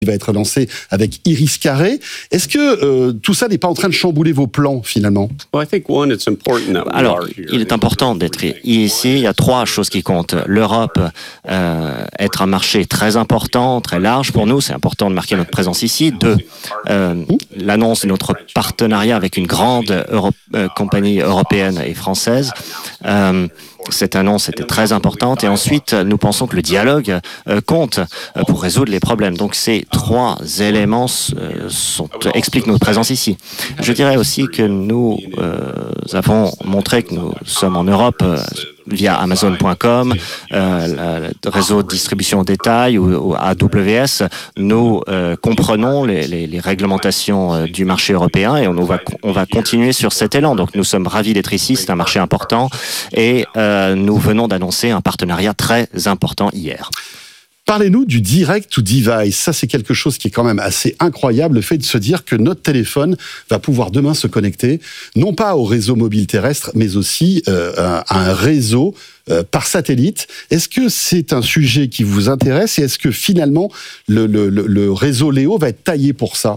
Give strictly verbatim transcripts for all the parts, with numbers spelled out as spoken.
qui va être lancé avec Iris Carré. Est-ce que euh, tout ça n'est pas en train de chambouler vos plans, finalement? Alors, il est important d'être ici. Il y a trois choses qui comptent. L'Europe, euh, être un marché très important, très large pour nous. C'est important de marquer notre présence ici. Deux, euh, l'annonce de notre partenariat avec une grande Euro- euh, compagnie européenne et française. Euh, Cette annonce était très importante et ensuite nous pensons que le dialogue euh, compte euh, pour résoudre les problèmes. Donc ces trois éléments euh, sont, expliquent notre présence ici. Je dirais aussi que nous euh, avons montré que nous sommes en Europe euh, via Amazon point com, euh, le réseau de distribution au détail ou, ou A W S. Nous euh, comprenons les, les, les réglementations euh, du marché européen et on, on, va, on va continuer sur cet élan. Donc nous sommes ravis d'être ici, c'est un marché important et euh, nous venons d'annoncer un partenariat très important hier. Parlez-nous du direct to device. Ça, c'est quelque chose qui est quand même assez incroyable, le fait de se dire que notre téléphone va pouvoir demain se connecter, non pas au réseau mobile terrestre, mais aussi euh, à un réseau euh, par satellite. Est-ce que c'est un sujet qui vous intéresse et est-ce que finalement le, le, le réseau Léo va être taillé pour ça?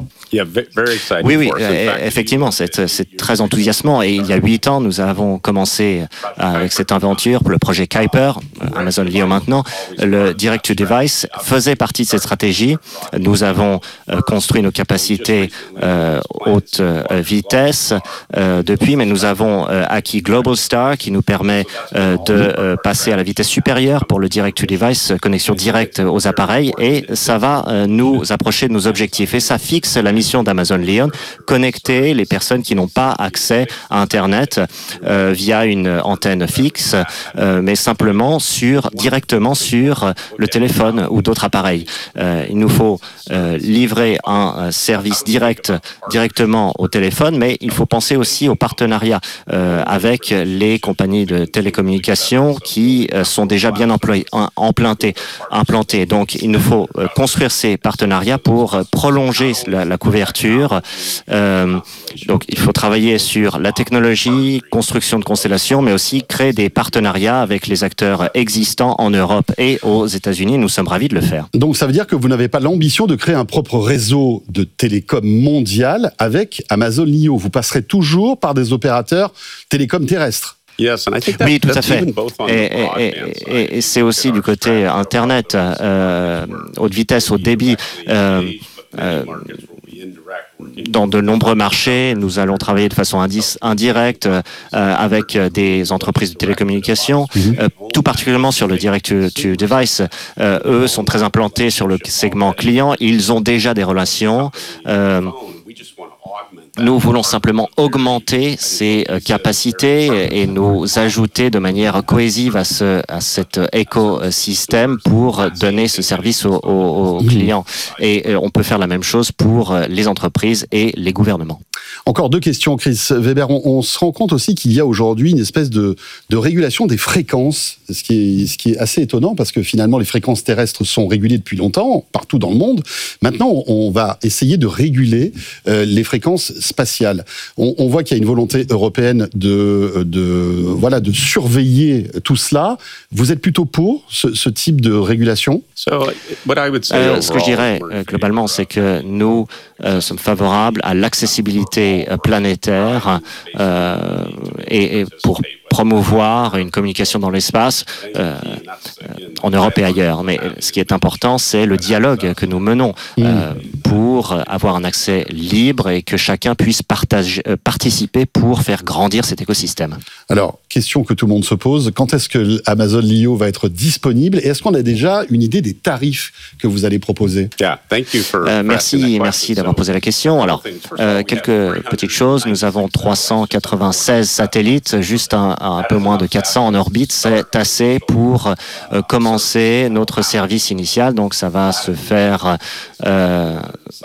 Oui, oui, effectivement, c'est, c'est très enthousiasmant. Et il y a huit ans, nous avons commencé avec cette aventure pour le projet Kuiper, Amazon Leo maintenant. Le direct to device faisait partie de cette stratégie. Nous avons euh, construit nos capacités euh, haute euh, vitesse euh, depuis, mais nous avons euh, acquis Global Star qui nous permet euh, de euh, passer à la vitesse supérieure pour le direct to device, connexion directe aux appareils, et ça va euh, nous approcher de nos objectifs. Et ça fixe la mission d'Amazon Leon, connecter les personnes qui n'ont pas accès à Internet euh, via une antenne fixe, euh, mais simplement sur directement sur le téléphone ou d'autres appareils. Euh, il nous faut euh, livrer un, un service direct directement au téléphone, mais il faut penser aussi au partenariat euh, avec les compagnies de télécommunications qui euh, sont déjà bien employées, implantées, implantées. Donc, il nous faut euh, construire ces partenariats pour euh, prolonger la, la couverture. Euh, donc, il faut travailler sur la technologie, construction de constellations, mais aussi créer des partenariats avec les acteurs existants en Europe et aux États-Unis. Nous sommes ravis de le faire. Donc, ça veut dire que vous n'avez pas l'ambition de créer un propre réseau de télécom mondial avec Amazon Leo. Vous passerez toujours par des opérateurs télécom terrestres. Oui, tout à fait. Et, et, et, et c'est aussi du côté Internet, euh, haute vitesse, haut débit. Euh, euh, Dans de nombreux marchés, nous allons travailler de façon indi- indirecte euh, avec des entreprises de télécommunications, mm-hmm. euh, tout particulièrement sur le direct to, to device. Euh, eux sont très implantés sur le segment client. Ils ont déjà des relations. Euh, Nous voulons simplement augmenter ces capacités et nous ajouter de manière cohésive à, ce, à cet écosystème pour donner ce service aux, aux, aux clients. Et on peut faire la même chose pour les entreprises et les gouvernements. Encore deux questions, Chris Weber. On, on se rend compte aussi qu'il y a aujourd'hui une espèce de, de régulation des fréquences, ce qui, est, ce qui est assez étonnant parce que finalement les fréquences terrestres sont régulées depuis longtemps, partout dans le monde. Maintenant, on va essayer de réguler euh, les fréquences spatiales. On, on voit qu'il y a une volonté européenne de, de, voilà, de surveiller tout cela. Vous êtes plutôt pour ce, ce type de régulation? euh, Ce que je dirais euh, globalement, c'est que nous euh, sommes favorables à l'accessibilité planétaire euh, et, et pour promouvoir une communication dans l'espace euh, en Europe et ailleurs. Mais ce qui est important, c'est le dialogue que nous menons euh, pour avoir un accès libre et que chacun puisse partager, euh, participer pour faire grandir cet écosystème. Alors, question que tout le monde se pose, quand est-ce que Amazon Leo va être disponible et est-ce qu'on a déjà une idée des tarifs que vous allez proposer? euh, Merci, merci d'avoir posé la question. Alors, euh, quelques petites choses. Nous avons trois cent quatre-vingt-seize satellites, juste un un peu moins de quatre cents en orbite, c'est assez pour euh, commencer notre service initial. Donc ça va se faire euh,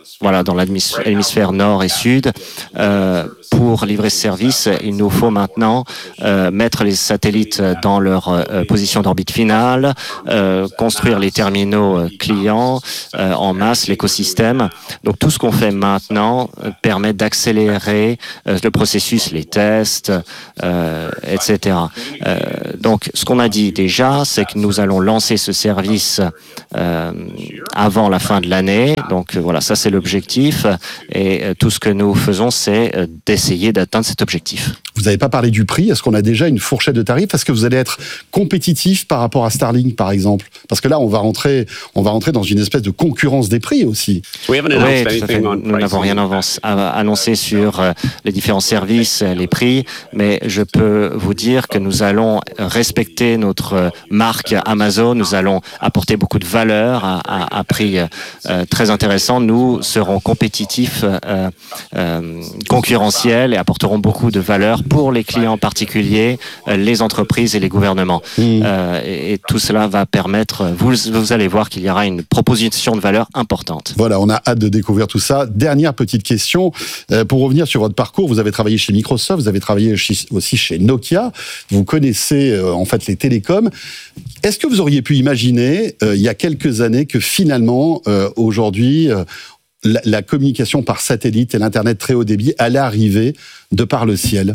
voilà, dans l'hémisphère nord et sud. Euh, pour livrer ce service, il nous faut maintenant euh, mettre les satellites dans leur euh, position d'orbite finale, euh, construire les terminaux euh, clients euh, en masse, l'écosystème. Donc tout ce qu'on fait maintenant euh, permet d'accélérer euh, le processus, les tests, euh, et cetera. Euh, donc ce qu'on a dit déjà, c'est que nous allons lancer ce service euh, avant la fin de l'année. Donc euh, voilà, ça c'est l'objectif. Et euh, tout ce que nous faisons, c'est euh, d'essayer d'atteindre cet objectif. Vous n'avez pas parlé du prix. Est-ce qu'on a déjà une fourchette de tarifs? Est-ce que vous allez être compétitif par rapport à Starlink, par exemple? Parce que là, on va rentrer, on va rentrer dans une espèce de concurrence des prix aussi. Oui, tout à fait. Nous n'avons rien avance, annoncé sur euh, les différents services, les prix, mais je peux vous dire que nous allons respecter notre marque Amazon. Nous allons apporter beaucoup de valeur à, à, à prix euh, très intéressant. Nous serons compétitifs, euh, euh, concurrentiels et apporteront beaucoup de valeur pour les clients particuliers, les entreprises et les gouvernements. Mmh. Euh, et, et tout cela va permettre, vous, vous allez voir qu'il y aura une proposition de valeur importante. Voilà, on a hâte de découvrir tout ça. Dernière petite question, euh, pour revenir sur votre parcours, vous avez travaillé chez Microsoft, vous avez travaillé aussi chez Nokia, vous connaissez euh, en fait les télécoms. Est-ce que vous auriez pu imaginer, euh, il y a quelques années, que finalement, euh, aujourd'hui, euh, la, la communication par satellite et l'Internet très haut débit allait arriver de par le ciel?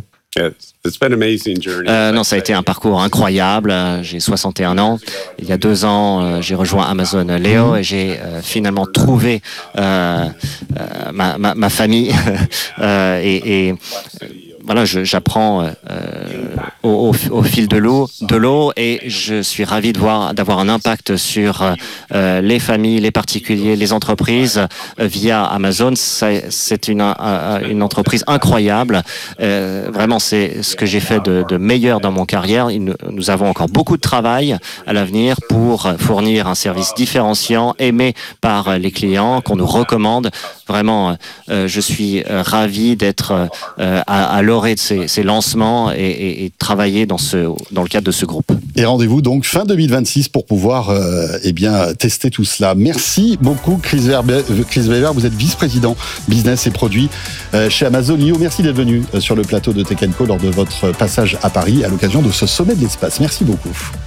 Euh, non, ça a été un parcours incroyable. J'ai soixante et un ans. Il y a deux ans, euh, j'ai rejoint Amazon Leo et j'ai euh, finalement trouvé euh, euh, ma, ma, ma famille. euh, et, et voilà, je, j'apprends euh, au, au, au fil de l'eau, de l'eau, et je suis ravi de voir, d'avoir un impact sur euh, les familles, les particuliers, les entreprises euh, via Amazon. Ça, c'est une, euh, une entreprise incroyable. Euh, vraiment, c'est ce que j'ai fait de, de meilleur dans mon carrière. Il, nous avons encore beaucoup de travail à l'avenir pour fournir un service différenciant, aimé par les clients, qu'on nous recommande. Vraiment, euh, je suis ravi d'être euh, à, à l'orée de ces, ces lancements et, et, et travailler dans, ce, dans le cadre de ce groupe. Et rendez-vous donc fin deux mille vingt-six pour pouvoir euh, eh bien, tester tout cela. Merci beaucoup Chris Weber, Chris Weber, vous êtes vice-président business et produits euh, chez Amazon Leo. Merci d'être venu euh, sur le plateau de Tech and Co lors de votre passage à Paris à l'occasion de ce sommet de l'espace. Merci beaucoup.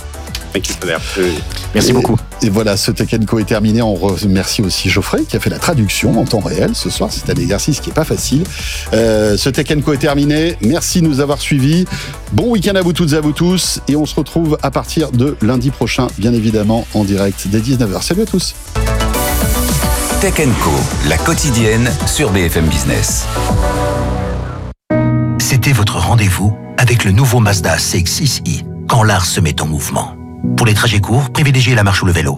Merci beaucoup. Et, et voilà, ce Tech and Co est terminé. On remercie aussi Geoffrey qui a fait la traduction en temps réel ce soir. C'est un exercice qui n'est pas facile. Euh, ce Tech and Co est terminé. Merci de nous avoir suivis. Bon week-end à vous toutes et à vous tous. Et on se retrouve à partir de lundi prochain, bien évidemment, en direct dès dix-neuf heures. Salut à tous. Tech and Co, la quotidienne sur B F M Business. C'était votre rendez-vous avec le nouveau Mazda C X six i, quand l'art se met en mouvement. Pour les trajets courts, privilégiez la marche ou le vélo.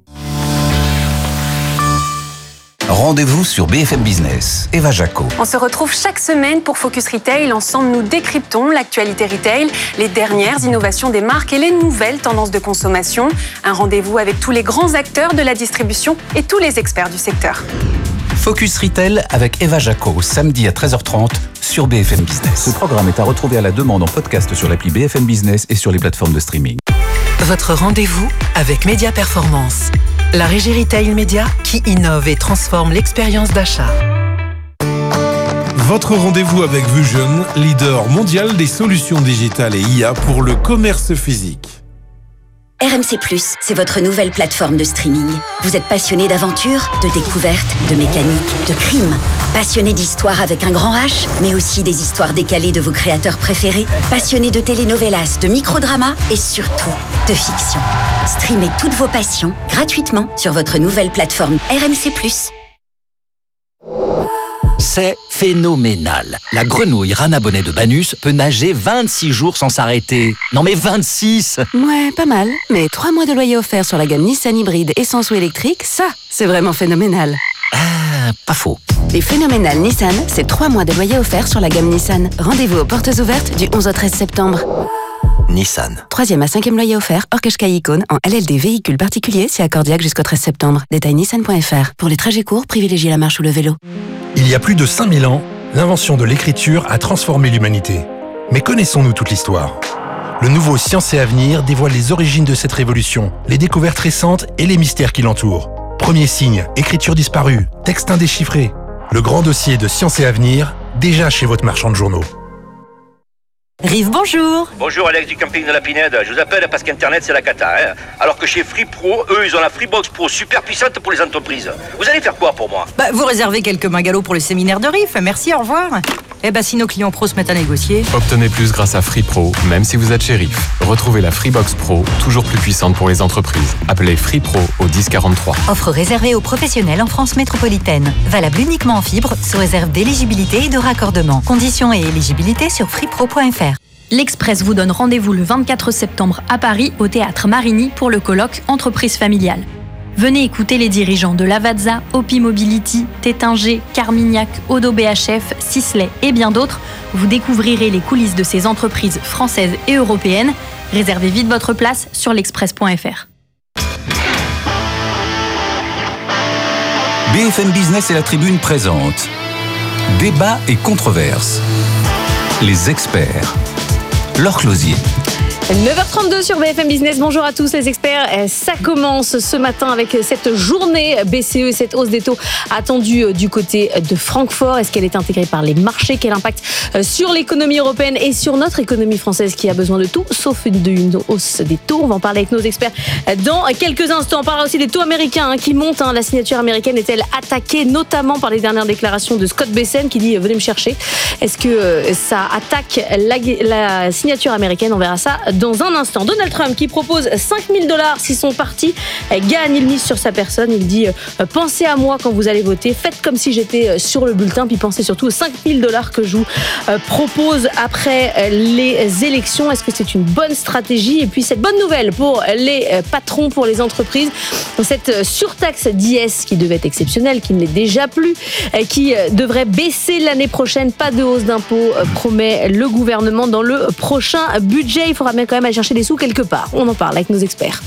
Rendez-vous sur B F M Business. Eva Jaco. On se retrouve chaque semaine pour Focus Retail. Ensemble, nous décryptons l'actualité retail, les dernières innovations des marques et les nouvelles tendances de consommation. Un rendez-vous avec tous les grands acteurs de la distribution et tous les experts du secteur. Focus Retail avec Eva Jaco, samedi à treize heures trente sur B F M Business. Ce programme est à retrouver à la demande en podcast sur l'appli B F M Business et sur les plateformes de streaming. Votre rendez-vous avec Média Performance, la régie retail média qui innove et transforme l'expérience d'achat. Votre rendez-vous avec Vusion, leader mondial des solutions digitales et I A pour le commerce physique. R M C plus, c'est votre nouvelle plateforme de streaming. Vous êtes passionné d'aventure, de découverte, de mécanique, de crime. Passionné d'histoire avec un grand H, mais aussi des histoires décalées de vos créateurs préférés. Passionné de telenovelas, de microdramas et surtout de fiction. Streamez toutes vos passions gratuitement sur votre nouvelle plateforme R M C plus. C'est phénoménal. La grenouille Rana Bonnet de Banus peut nager vingt-six jours sans s'arrêter. Non mais vingt-six! Ouais, pas mal. Mais trois mois de loyer offert sur la gamme Nissan hybride essence ou électrique, ça, c'est vraiment phénoménal. Ah, pas faux. Les phénoménales Nissan, c'est trois mois de loyer offert sur la gamme Nissan. Rendez-vous aux portes ouvertes du onze au treize septembre. Nissan. Troisième à cinquième loyer offert, hors Qashqai Icône, en L L D véhicule particulier, c'est accordiaque jusqu'au treize septembre. Détail nissan point f r. Pour les trajets courts, privilégiez la marche ou le vélo. Il y a plus de cinq mille ans, l'invention de l'écriture a transformé l'humanité. Mais connaissons-nous toute l'histoire? Le nouveau Science et Avenir dévoile les origines de cette révolution, les découvertes récentes et les mystères qui l'entourent. Premier signe, écriture disparue, texte indéchiffré. Le grand dossier de Science et Avenir, déjà chez votre marchand de journaux. Rive, bonjour. Bonjour Alex du camping de la Pinède. Je vous appelle parce qu'Internet c'est la cata. Hein. Alors que chez Free Pro, eux ils ont la Freebox Pro super puissante pour les entreprises. Vous allez faire quoi pour moi? Bah, vous réservez quelques magalos pour le séminaire de Rive. Merci, au revoir. Eh bah si nos clients pros se mettent à négocier. Obtenez plus grâce à Free Pro, même si vous êtes chez Rive. Retrouvez la Freebox Pro, toujours plus puissante pour les entreprises. Appelez Free Pro au dix quarante-trois. Offre réservée aux professionnels en France métropolitaine. Valable uniquement en fibre, sous réserve d'éligibilité et de raccordement. Conditions et éligibilité sur freepro point f r. L'Express vous donne rendez-vous le vingt-quatre septembre à Paris au Théâtre Marigny pour le colloque Entreprise familiale. Venez écouter les dirigeants de Lavazza, Opi Mobility, Tétinger, Carmignac, Odo B H F, Sisley et bien d'autres. Vous découvrirez les coulisses de ces entreprises françaises et européennes. Réservez vite votre place sur l'express point f r. B F M Business et la Tribune présentent Débat et controverses. Les experts. Laure Closier. neuf heures trente-deux sur B F M Business. Bonjour à tous les experts. Ça commence ce matin avec cette journée B C E, cette hausse des taux attendue du côté de Francfort. Est-ce qu'elle est intégrée par les marchés? Quel impact sur l'économie européenne et sur notre économie française qui a besoin de tout sauf d'une hausse des taux? On va en parler avec nos experts dans quelques instants. On parlera aussi des taux américains hein, qui montent. Hein. La signature américaine est-elle attaquée notamment par les dernières déclarations de Scott Bessent qui dit « venez me chercher ». Est-ce que ça attaque la, la signature américaine? On verra ça dans un instant. Donald Trump qui propose cinq mille dollars si son parti gagne. Il mise sur sa personne. Il dit euh, pensez à moi quand vous allez voter. Faites comme si j'étais sur le bulletin. Puis pensez surtout aux cinq mille dollars que je vous euh, propose après euh, les élections. Est-ce que c'est une bonne stratégie? Et puis cette bonne nouvelle pour les euh, patrons, pour les entreprises. Cette surtaxe d'I S qui devait être exceptionnelle, qui ne l'est déjà plus, euh, qui euh, devrait baisser l'année prochaine. Pas de hausse d'impôts, euh, promet le gouvernement dans le prochain budget. Il faudra bien quand même aller chercher des sous quelque part. On en parle avec nos experts.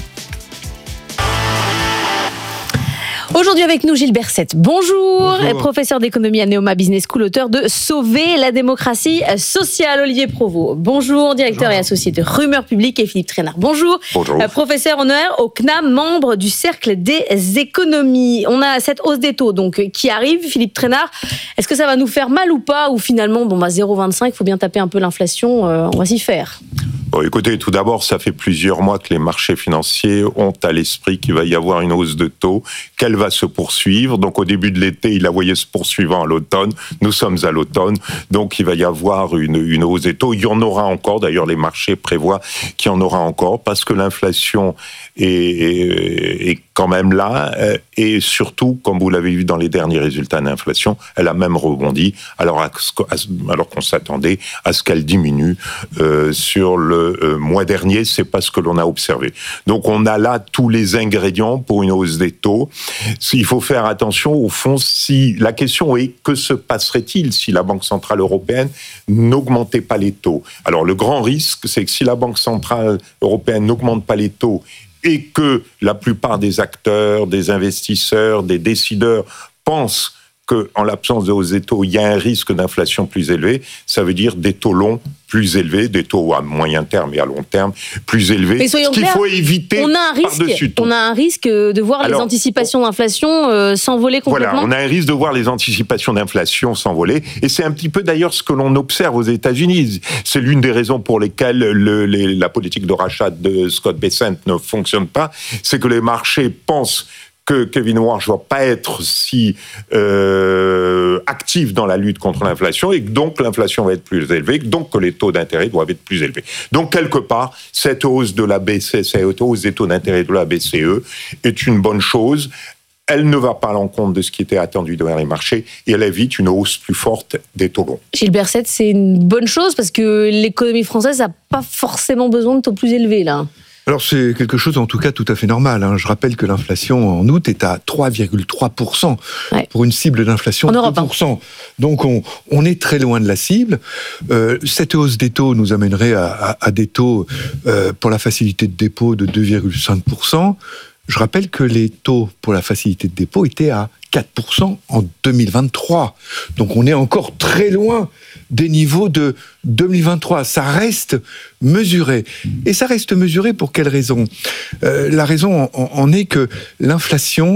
Aujourd'hui avec nous Gilles Berset. Bonjour, Bonjour. Professeur d'économie à Neoma Business School, auteur de Sauver la démocratie sociale. Olivier Provost. Bonjour, directeur Bonjour. Et associé de Rumeur Publique, et Philippe Trénard. Bonjour. Bonjour. Euh, professeur honneur au C N A M, membre du Cercle des économies. On a cette hausse des taux donc qui arrive. Philippe Trénard, est-ce que ça va nous faire mal ou pas, ou finalement bon bah zéro virgule vingt-cinq, il faut bien taper un peu l'inflation, euh, on va s'y faire. Bon, écoutez, tout d'abord, ça fait plusieurs mois que les marchés financiers ont à l'esprit qu'il va y avoir une hausse de taux, qu'elle va se poursuivre. Donc, au début de l'été, ils la voyaient se poursuivant à l'automne. Nous sommes à l'automne. Donc, il va y avoir une, une hausse des taux. Il y en aura encore. D'ailleurs, les marchés prévoient qu'il y en aura encore parce que l'inflation est, est, est quand même là. Et surtout, comme vous l'avez vu dans les derniers résultats d'inflation, elle a même rebondi alors, alors qu'on s'attendait à ce qu'elle diminue euh, sur le euh, mois dernier. C'est pas ce que l'on a observé. Donc, on a là tous les ingrédients pour une hausse des taux. Il faut faire attention, au fond, si la question est que se passerait-il si la Banque Centrale Européenne n'augmentait pas les taux? Alors, le grand risque, c'est que si la Banque Centrale Européenne n'augmente pas les taux et que la plupart des acteurs, des investisseurs, des décideurs pensent qu'en l'absence de hausse des taux, il y a un risque d'inflation plus élevé, ça veut dire des taux longs plus élevés, des taux à moyen terme et à long terme plus élevés. Mais soyons ce qu'il clairs, faut éviter on a un risque, on a un risque de voir Alors, les anticipations d'inflation euh, s'envoler complètement. Voilà, on a un risque de voir les anticipations d'inflation s'envoler, et c'est un petit peu d'ailleurs ce que l'on observe aux États-Unis. C'est l'une des raisons pour lesquelles le, les, la politique de rachat de Scott Bessent ne fonctionne pas, c'est que les marchés pensent que Kevin Warsh ne va pas être si euh, actif dans la lutte contre l'inflation, et que donc l'inflation va être plus élevée, donc que les taux d'intérêt doivent être plus élevés. Donc quelque part, cette hausse de la B C E, cette hausse des taux d'intérêt de la B C E est une bonne chose. Elle ne va pas à l'encontre de ce qui était attendu devant les marchés, et elle évite une hausse plus forte des taux longs. Gilles Berset, c'est une bonne chose parce que l'économie française n'a pas forcément besoin de taux plus élevés là. Alors c'est quelque chose en tout cas tout à fait normal. Hein. Je rappelle que l'inflation en août est à trois virgule trois pour cent ouais. pour une cible d'inflation de deux pour cent. Donc on, on est très loin de la cible. Euh, cette hausse des taux nous amènerait à, à, à des taux euh, pour la facilité de dépôt de deux virgule cinq pour cent. Je rappelle que les taux pour la facilité de dépôt étaient à quatre pour cent en deux mille vingt-trois. Donc on est encore très loin des niveaux de deux mille vingt-trois. Ça reste mesuré. Et ça reste mesuré pour quelle raison ? euh, La raison en, en est que l'inflation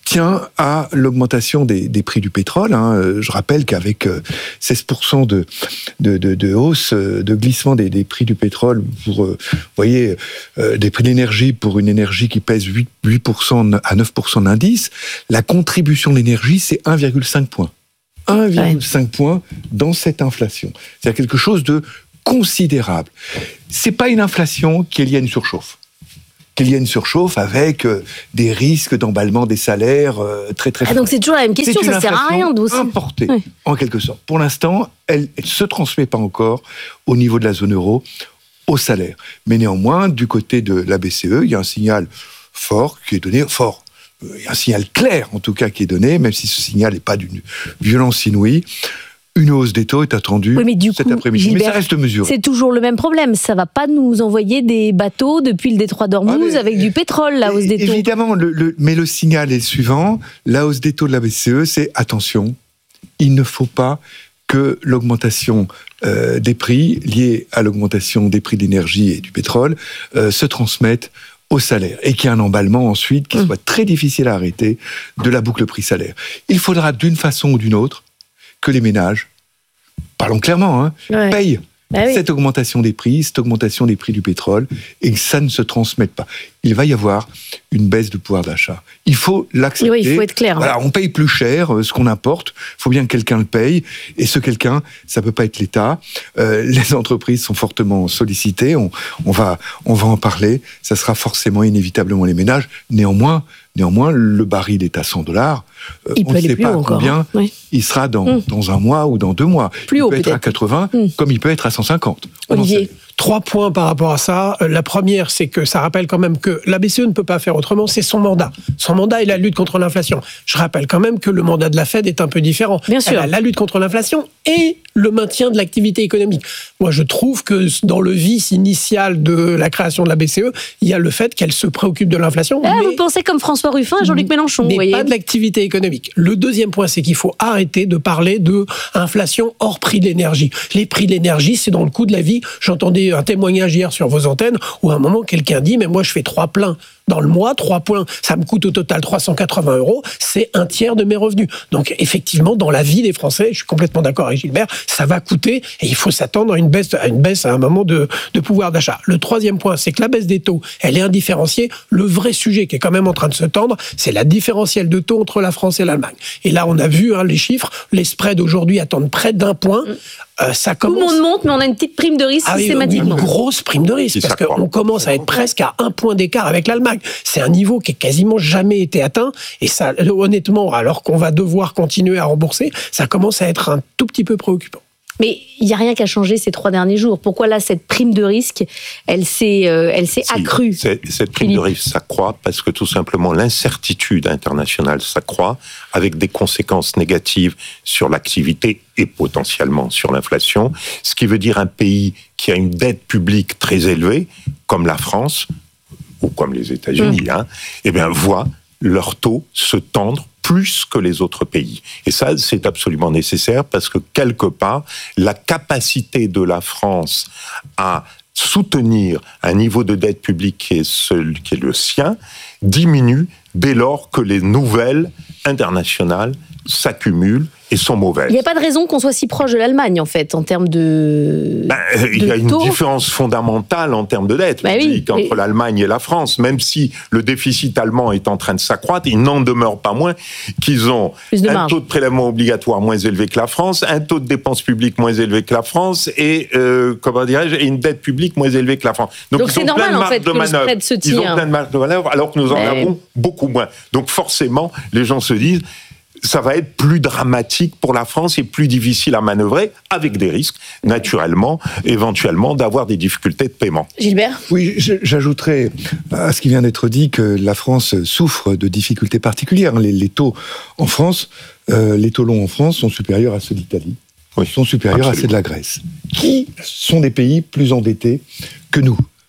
tient à l'augmentation des, des prix du pétrole. Hein. Je rappelle qu'avec seize pour cent de, de, de, de hausse, de glissement des, des prix du pétrole, pour, vous voyez, euh, des prix de l'énergie pour une énergie qui pèse huit pour cent à neuf pour cent d'indice, la contribution de l'énergie, c'est un virgule cinq point. un virgule cinq points dans cette inflation. C'est-à-dire quelque chose de considérable. C'est pas une inflation qui est liée à une surchauffe. Qu'il y a une surchauffe avec euh, des risques d'emballement des salaires euh, très très forts. Ah donc c'est toujours la même question, ça sert à rien d'aussi. Importée, oui. en quelque sorte. Pour l'instant, elle ne se transmet pas encore au niveau de la zone euro au salaire. Mais néanmoins, du côté de la B C E, il y a un signal fort qui est donné, fort. Il y a un signal clair, en tout cas, qui est donné, même si ce signal n'est pas d'une violence inouïe. Une hausse des taux est attendue oui, mais du cet coup, après-midi. Gilbert, mais ça reste mesuré. C'est toujours le même problème. Ça ne va pas nous envoyer des bateaux depuis le détroit d'Ormuz ah, avec du pétrole, la hausse des taux. Évidemment, le, le, mais le signal est le suivant. La hausse des taux de la B C E, c'est attention, il ne faut pas que l'augmentation euh, des prix liée à l'augmentation des prix d'énergie et du pétrole euh, se transmette au salaire et qu'il y ait un emballement ensuite qui mmh. soit très difficile à arrêter de la boucle prix-salaire. Il faudra d'une façon ou d'une autre que les ménages, parlons clairement, hein, ouais. payent bah oui. cette augmentation des prix, cette augmentation des prix du pétrole, et que ça ne se transmette pas. Il va y avoir une baisse de pouvoir d'achat. Il faut l'accepter. Oui, il faut être clair. Voilà, on paye plus cher ce qu'on importe, il faut bien que quelqu'un le paye, et ce quelqu'un, ça ne peut pas être l'État. Euh, les entreprises sont fortement sollicitées, on, on, va, on va en parler, ça sera forcément inévitablement les ménages. Néanmoins, néanmoins le baril est à cent dollars. Euh, on ne sait pas encore, combien hein. oui. il sera dans, mmh. dans un mois ou dans deux mois. Plus il haut, peut être peut-être. à quatre-vingts, mmh. comme il peut être à cent cinquante. Olivier. Trois points par rapport à ça. La première, c'est que ça rappelle quand même que la B C E ne peut pas faire autrement, c'est son mandat. Son mandat est la lutte contre l'inflation. Je rappelle quand même que le mandat de la Fed est un peu différent. Bien sûr. Elle a la lutte contre l'inflation et le maintien de l'activité économique. Moi, je trouve que dans le vice initial de la création de la B C E, il y a le fait qu'elle se préoccupe de l'inflation. Ah, mais vous pensez comme François Ruffin et Jean-Luc Mélenchon, mais vous voyez. Pas de l'activité économique. Le deuxième point, c'est qu'il faut arrêter de parler de inflation hors prix de l'énergie. Les prix de l'énergie, c'est dans le coût de la vie. J'entendais un témoignage hier sur vos antennes où à un moment quelqu'un dit mais moi je fais trois pleins dans le mois, trois points, ça me coûte au total trois cent quatre-vingts euros, c'est un tiers de mes revenus. Donc effectivement, dans la vie des Français, je suis complètement d'accord avec Gilbert, ça va coûter et il faut s'attendre à une baisse, à une baisse à un moment de, de pouvoir d'achat. Le troisième point, c'est que la baisse des taux, elle est indifférenciée. Le vrai sujet qui est quand même en train de se tendre, c'est la différentielle de taux entre la France et l'Allemagne. Et là, on a vu hein, les chiffres, les spreads aujourd'hui attendent près d'un point. Euh, ça commence... Tout le monde monte, mais on a une petite prime de risque ah, systématiquement. Une grosse prime de risque, parce qu'on commence à être presque à un point d'écart avec l'Allemagne. C'est un niveau qui est quasiment jamais été atteint, et ça, honnêtement, alors qu'on va devoir continuer à rembourser, ça commence à être un tout petit peu préoccupant. Mais il n'y a rien qui a changé ces trois derniers jours. Pourquoi là, cette prime de risque, elle s'est, euh, elle s'est si, accrue c'est, Cette prime Philippe. de risque s'accroît parce que tout simplement l'incertitude internationale s'accroît avec des conséquences négatives sur l'activité et potentiellement sur l'inflation. Ce qui veut dire un pays qui a une dette publique très élevée, comme la France ou comme les États-Unis, mmh. hein, eh bien, voit leur taux se tendre plus que les autres pays. Et ça, c'est absolument nécessaire parce que, quelque part, la capacité de la France à soutenir un niveau de dette publique qui est, celui, qui est le sien diminue dès lors que les nouvelles internationales s'accumulent et sont mauvaises. Il n'y a pas de raison qu'on soit si proche de l'Allemagne, en fait, en termes de ben, de Il y a une taux. différence fondamentale en termes de dette ben oui, entre mais... l'Allemagne et la France. Même si le déficit allemand est en train de s'accroître, il n'en demeure pas moins qu'ils ont de un marge. taux de prélèvement obligatoire moins élevé que la France, un taux de dépenses publiques moins élevé que la France et, euh, comment dirais-je, et une dette publique moins élevée que la France. Donc, Donc c'est normal, en fait, que le spread se tire. Ils ont plein de marge de manœuvre, alors que nous en ben... avons beaucoup moins. Donc forcément, les gens se disent... ça va être plus dramatique pour la France et plus difficile à manœuvrer, avec des risques, naturellement, éventuellement, d'avoir des difficultés de paiement. Gilbert ? Oui, j'ajouterais à ce qui vient d'être dit que la France souffre de difficultés particulières. Les, les taux en France, euh, les taux longs en France sont supérieurs à ceux d'Italie, oui, sont supérieurs absolument. à ceux de la Grèce, qui sont des pays plus endettés que nous.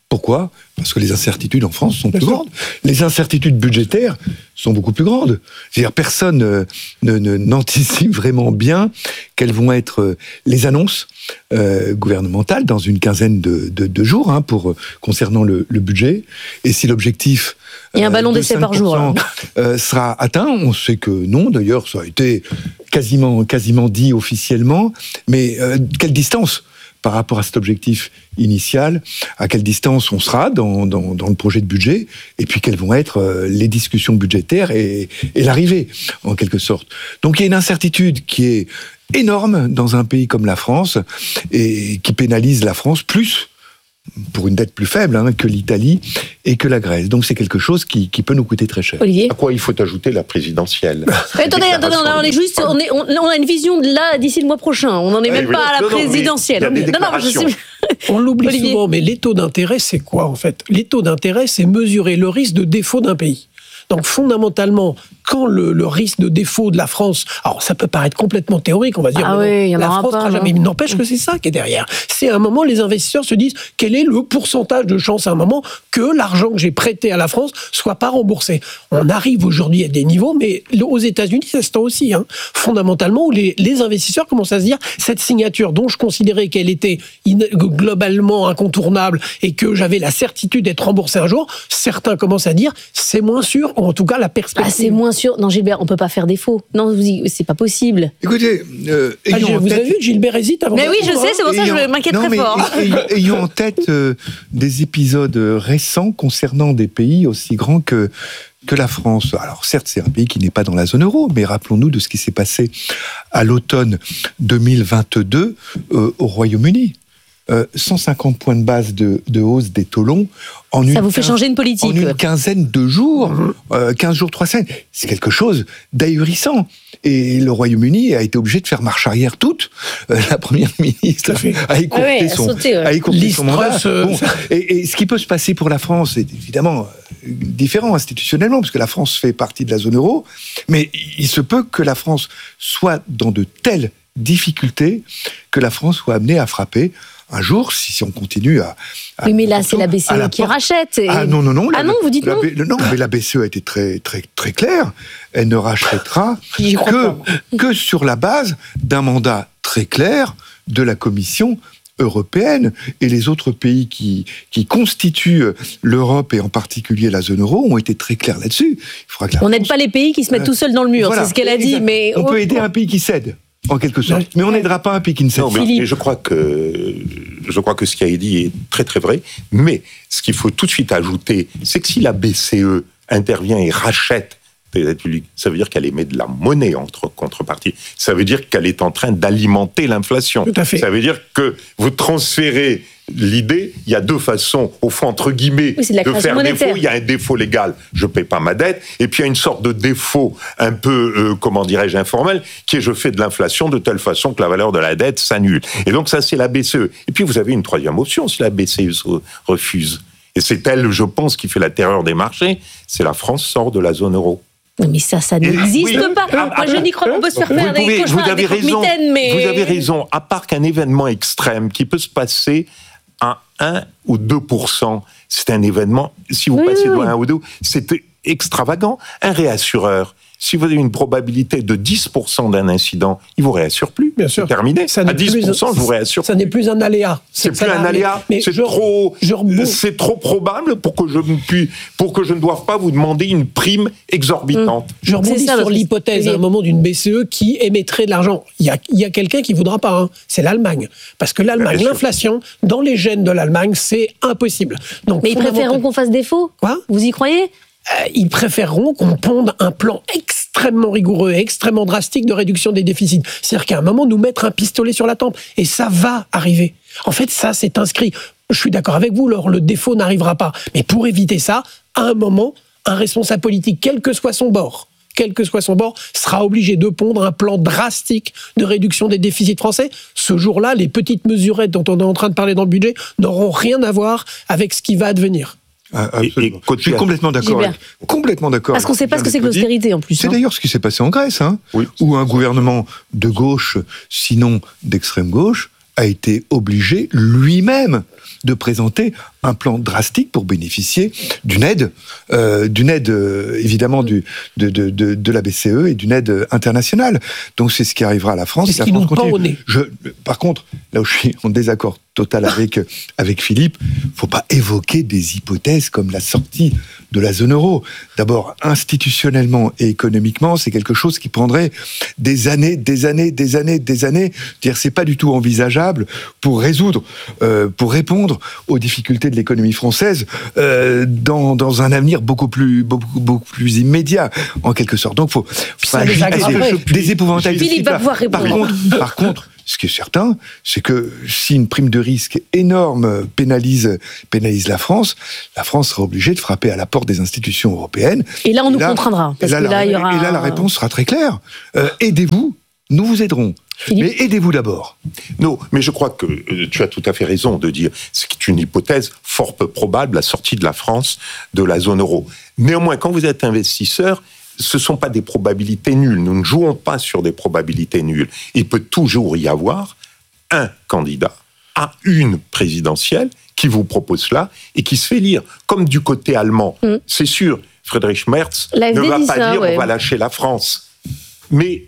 Pourquoi ? Parce que les incertitudes en France sont plus grandes. Les incertitudes budgétaires sont beaucoup plus grandes. C'est-à-dire, personne euh, ne, ne, n'anticipe vraiment bien quelles vont être euh, les annonces euh, gouvernementales dans une quinzaine de, de, de jours hein, pour, euh, concernant le, le budget. Et si l'objectif Il y a un ballon euh, d'essai par jour hein. euh, sera atteint, on sait que non, d'ailleurs, ça a été quasiment, quasiment dit officiellement. Mais euh, quelle distance par rapport à cet objectif initial, à quelle distance on sera dans, dans, dans le projet de budget, et puis quelles vont être euh, les discussions budgétaires et, et l'arrivée, en quelque sorte. Donc il y a une incertitude qui est énorme dans un pays comme la France, et qui pénalise la France plus, pour une dette plus faible hein, que l'Italie et que la Grèce. Donc c'est quelque chose qui, qui peut nous coûter très cher. Olivier ? À quoi il faut ajouter la présidentielle ? Attendez, attendez, on est juste, on, est, on, on a une vision de là d'ici le mois prochain. On n'en est même oui, pas à la non, présidentielle. Non, non, non, je sais... On l'oublie Olivier. souvent, mais les taux d'intérêt, c'est quoi en fait ? Les taux d'intérêt, c'est mesurer le risque de défaut d'un pays. Donc fondamentalement, quand le, le risque de défaut de la France, alors ça peut paraître complètement théorique, on va dire, ah mais oui, non, la France pas, sera jamais. Mais n'empêche que c'est ça qui est derrière. C'est à un moment, les investisseurs se disent quel est le pourcentage de chance à un moment que l'argent que j'ai prêté à la France soit pas remboursé. On arrive aujourd'hui à des niveaux, mais aux États-Unis, ça se tend aussi, hein, fondamentalement, où les, les investisseurs commencent à se dire cette signature dont je considérais qu'elle était in, globalement incontournable et que j'avais la certitude d'être remboursé un jour, certains commencent à dire c'est moins sûr. En tout cas, la perspective. Ah, c'est moins sûr. Non, Gilbert, on peut pas faire défaut. Non, c'est pas possible. Écoutez, euh, ah, vous tête... avez vu que Gilbert hésite avant. Mais oui, je sais, c'est pour ça que ayant... je m'inquiète non, très mais fort. Ayons en tête euh, des épisodes récents concernant des pays aussi grands que que la France. Alors certes, c'est un pays qui n'est pas dans la zone euro, mais rappelons-nous de ce qui s'est passé à l'automne deux mille vingt-deux euh, au Royaume-Uni. Euh, cent cinquante points de base de, de hausse des taux longs en ça une vous fait quinze, changer une politique. En une quinzaine de jours, euh, quinze jours, trois semaines. C'est quelque chose d'ahurissant. Et le Royaume-Uni a été obligé de faire marche arrière toute. Euh, la première ministre a écourté ah ouais, son, sauté, ouais. a écourté son mandat. Euh... Bon, et, et ce qui peut se passer pour la France, c'est évidemment différent institutionnellement, parce que la France fait partie de la zone euro, mais il se peut que la France soit dans de telles difficultés que la France soit amenée à frapper un jour, si, si on continue à... à oui, mais là, c'est la B C E qui porte. rachète. Et... Ah non, non, non. Ah la, non, vous dites la, non la, Non, mais la B C E a été très, très, très claire. Elle ne rachètera que, que sur la base d'un mandat très clair de la Commission européenne. Et les autres pays qui, qui constituent l'Europe, et en particulier la zone euro, ont été très clairs là-dessus. Il faudra que la on n'aide France... pas les pays qui se mettent euh, tout seuls dans le mur, voilà, c'est ce qu'elle a dit. Mais on peut aider un pays qui cède. En quelque sorte. Mais on n'aidera pas un pays qui ne sait pas. Mais, mais je crois que je crois que ce qui a été dit est très très vrai. Mais ce qu'il faut tout de suite ajouter, c'est que si la B C E intervient et rachète des dettes publiques, ça veut dire qu'elle émet de la monnaie entre contrepartie. Ça veut dire qu'elle est en train d'alimenter l'inflation. Tout à fait. Ça veut dire que vous transférez l'idée, il y a deux façons, au fond, entre guillemets, oui, de, de faire monétaire. Défaut. Il y a un défaut légal, je ne paie pas ma dette, et puis il y a une sorte de défaut un peu, euh, comment dirais-je, informel, qui est je fais de l'inflation de telle façon que la valeur de la dette s'annule. Et donc ça, c'est la B C E. Et puis vous avez une troisième option, si la B C E refuse. Et c'est elle, je pense, qui fait la terreur des marchés, c'est la France sort de la zone euro. Non, mais ça, ça n'existe oui, pas. Ah, Moi, je n'y crois pas. On peut se faire faire pouvez, des cauchemars, vous avez des raison, mitaines, mais... Vous avez raison. À part qu'un événement extrême qui peut se passer à un ou deux pour cent, c'est un événement, si vous oui, passez oui. de un ou deux, c'est extravagant. Un réassureur, si vous avez une probabilité de dix pour cent d'un incident, il ne vous réassure plus. Bien sûr. C'est terminé. Ça à dix pour cent, plus, je vous réassure. Ça n'est plus un aléa. C'est, c'est plus un aléa. Mais c'est, je, trop, je c'est trop probable pour que, je ne puis, pour que je ne doive pas vous demander une prime exorbitante. Mmh. Je rebondis ça, sur l'hypothèse à un moment d'une B C E qui émettrait de l'argent. Il y a, il y a quelqu'un qui ne voudra pas. Hein. C'est l'Allemagne. Parce que l'Allemagne, l'inflation, dans les gènes de l'Allemagne, c'est impossible. Donc, mais ils préféreront qu'on fasse défaut. Quoi ? Vous y croyez ? Euh, ils préféreront qu'on ponde un plan extrêmement rigoureux et extrêmement drastique de réduction des déficits. C'est-à-dire qu'à un moment, nous mettre un pistolet sur la tempe. Et ça va arriver. En fait, ça, c'est inscrit. Je suis d'accord avec vous, Laure, le défaut n'arrivera pas. Mais pour éviter ça, à un moment, un responsable politique, quel que soit son bord, quel que soit son bord, sera obligé de pondre un plan drastique de réduction des déficits français. Ce jour-là, les petites mesurettes dont on est en train de parler dans le budget n'auront rien à voir avec ce qui va advenir. Ah, absolument. Et, et, je suis complètement d'accord. Avec, complètement d'accord. Parce qu'on ne sait pas ce que c'est que l'austérité en plus. C'est hein. d'ailleurs ce qui s'est passé en Grèce, hein, oui. où un gouvernement de gauche, sinon d'extrême gauche, a été obligé lui-même de présenter un plan drastique pour bénéficier d'une aide, euh, d'une aide euh, évidemment du, de, de, de, de la B C E et d'une aide internationale. Donc c'est ce qui arrivera à la France. C'est ce la qui France nous continue. pend au nez. Je, par contre, là où je suis en désaccord total avec, avec Philippe, il ne faut pas évoquer des hypothèses comme la sortie de la zone euro. D'abord, institutionnellement et économiquement, c'est quelque chose qui prendrait des années, des années, des années, des années. C'est-à-dire, c'est pas du tout envisageable pour résoudre, euh, pour répondre aux difficultés de l'économie française euh, dans, dans un avenir beaucoup plus, beaucoup, beaucoup plus immédiat, en quelque sorte. Donc, il faut, faut agiter des, des épouvantails. Philippe va pouvoir répondre. Par contre, par contre, ce qui est certain, c'est que si une prime de risque énorme pénalise, pénalise la France, la France sera obligée de frapper à la porte des institutions européennes. Et là, on et nous là, contraindra. Parce et là, que là, la, il y aura... et là, la réponse sera très claire. Euh, aidez-vous, nous vous aiderons. Philippe. Mais aidez-vous d'abord. Non, mais je crois que euh, tu as tout à fait raison de dire c'est une hypothèse fort peu probable, la sortie de la France de la zone euro. Néanmoins, quand vous êtes investisseur, ce ne sont pas des probabilités nulles. Nous ne jouons pas sur des probabilités nulles. Il peut toujours y avoir un candidat à une présidentielle qui vous propose cela et qui se fait lire. Comme du côté allemand, mmh. c'est sûr, Friedrich Merz la ne va pas ça, dire ouais. on va lâcher la France. Mais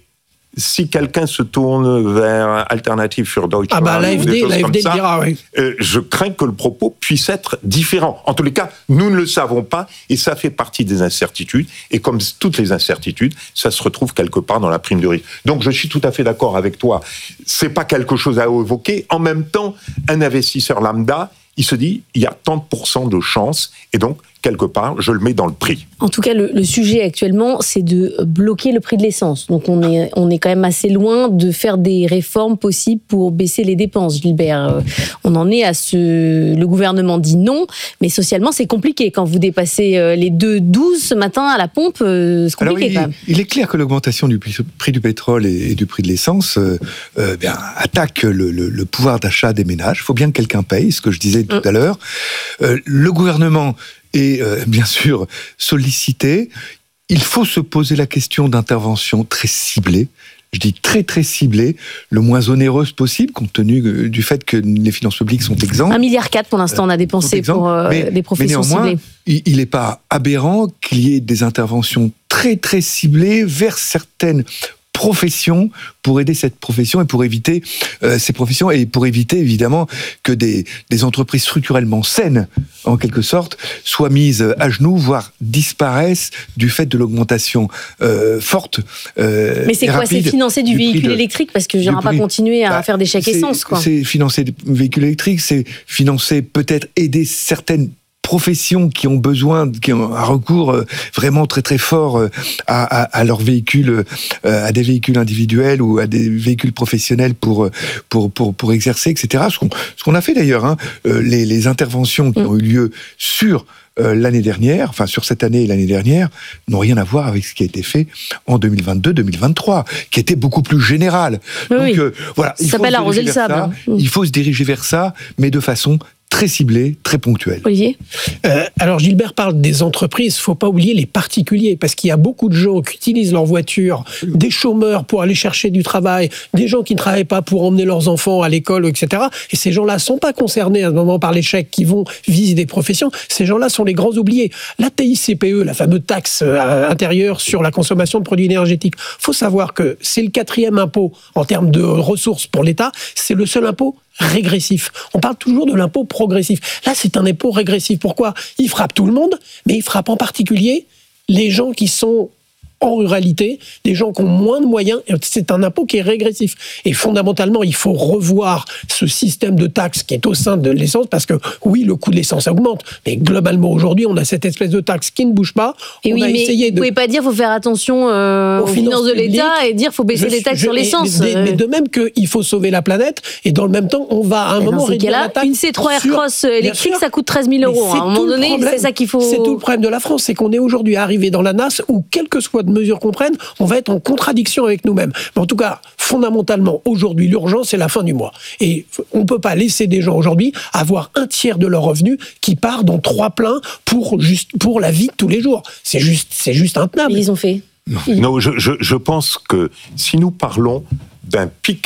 si quelqu'un se tourne vers Alternative für Deutschland, ah bah, l'A F D, l'A F D le dira, oui. euh, je crains que le propos puisse être différent. En tous les cas, nous ne le savons pas et ça fait partie des incertitudes. Et comme toutes les incertitudes, ça se retrouve quelque part dans la prime de risque. Donc je suis tout à fait d'accord avec toi. C'est pas quelque chose à évoquer. En même temps, un investisseur lambda, il se dit, il y a tant pour cent de chances et donc, quelque part, je le mets dans le prix. En tout cas, le, le sujet actuellement, c'est de bloquer le prix de l'essence. Donc, on est, on est quand même assez loin de faire des réformes possibles pour baisser les dépenses, Gilbert. On en est à ce... Le gouvernement dit non, mais socialement, c'est compliqué. Quand vous dépassez les deux douze ce matin à la pompe, c'est compliqué. Alors, il, il est clair que l'augmentation du prix du pétrole et, et du prix de l'essence euh, euh, bien, attaque le, le, le pouvoir d'achat des ménages. Il faut bien que quelqu'un paye, ce que je disais tout mmh. à l'heure. Euh, le gouvernement est euh, bien sûr sollicité. Il faut se poser la question d'intervention très ciblée. Je dis très très ciblée, le moins onéreuse possible, compte tenu du fait que les finances publiques sont exemptes. un virgule quatre milliard pour l'instant, on a dépensé pour euh, mais, des professions mais néanmoins, ciblées. Il n'est pas aberrant qu'il y ait des interventions très très ciblées vers certaines profession pour aider cette profession et pour éviter euh, ces professions et pour éviter évidemment que des, des entreprises structurellement saines, en quelque sorte, soient mises à genoux, voire disparaissent du fait de l'augmentation euh, forte. Euh, Mais c'est quoi? C'est financer du, du véhicule de, électrique parce que je n'aurai pas continuer à bah, faire des chèques essence, quoi. C'est financer des véhicules électriques, c'est financer peut-être aider certaines professions qui ont besoin, qui ont un recours vraiment très très fort à, à, à leurs véhicules, à des véhicules individuels ou à des véhicules professionnels pour pour pour, pour exercer, et cetera. Ce qu'on, ce qu'on a fait d'ailleurs, hein, les, les interventions qui ont eu lieu sur Euh, l'année dernière, enfin sur cette année et l'année dernière, n'ont rien à voir avec ce qui a été fait en deux mille vingt-deux deux mille vingt-trois, qui était beaucoup plus général. Oui, Donc oui. euh, voilà, ça s'appelle arroser le sable. Ça, il faut se diriger vers ça, mais de façon très ciblée, très ponctuelle. Olivier euh, Alors Gilbert parle des entreprises, il ne faut pas oublier les particuliers, parce qu'il y a beaucoup de gens qui utilisent leur voiture, des chômeurs pour aller chercher du travail, des gens qui ne travaillent pas pour emmener leurs enfants à l'école, et cetera. Et ces gens-là ne sont pas concernés à ce moment par les chèques qui vont viser des professions. Ces gens-là sont les grands oubliés. La T I C P E, la fameuse taxe euh, intérieure sur la consommation de produits énergétiques, il faut savoir que c'est le quatrième impôt en termes de ressources pour l'État, c'est le seul impôt régressif. On parle toujours de l'impôt progressif. Là, c'est un impôt régressif. Pourquoi ? Il frappe tout le monde, mais il frappe en particulier les gens qui sont en ruralité, des gens qui ont moins de moyens. C'est un impôt qui est régressif. Et fondamentalement, il faut revoir ce système de taxe qui est au sein de l'essence, parce que oui, le coût de l'essence augmente, mais globalement, aujourd'hui, on a cette espèce de taxe qui ne bouge pas. Et on oui, a mais essayé vous de... pouvez pas dire qu'il faut faire attention euh, aux, aux finances de l'État et dire qu'il faut baisser je, les taxes je, sur l'essence. Mais, mais de même qu'il faut sauver la planète, et dans le même temps, on va à un et moment réduire la taxe. Une C trois Aircross électrique, ça coûte treize mille euros. À un moment donné, c'est ça qu'il faut... C'est tout le problème de la France, c'est qu'on est aujourd'hui arrivé dans la nasse où, quelles que soient de mesures qu'on prenne, on va être en contradiction avec nous-mêmes. Mais en tout cas, fondamentalement, aujourd'hui, l'urgence, c'est la fin du mois. Et on ne peut pas laisser des gens aujourd'hui avoir un tiers de leurs revenus qui part dans trois pleins pour, juste, pour la vie de tous les jours. C'est juste, c'est juste intenable. Ils ont fait. Non, non je, je, je pense que si nous parlons d'un pic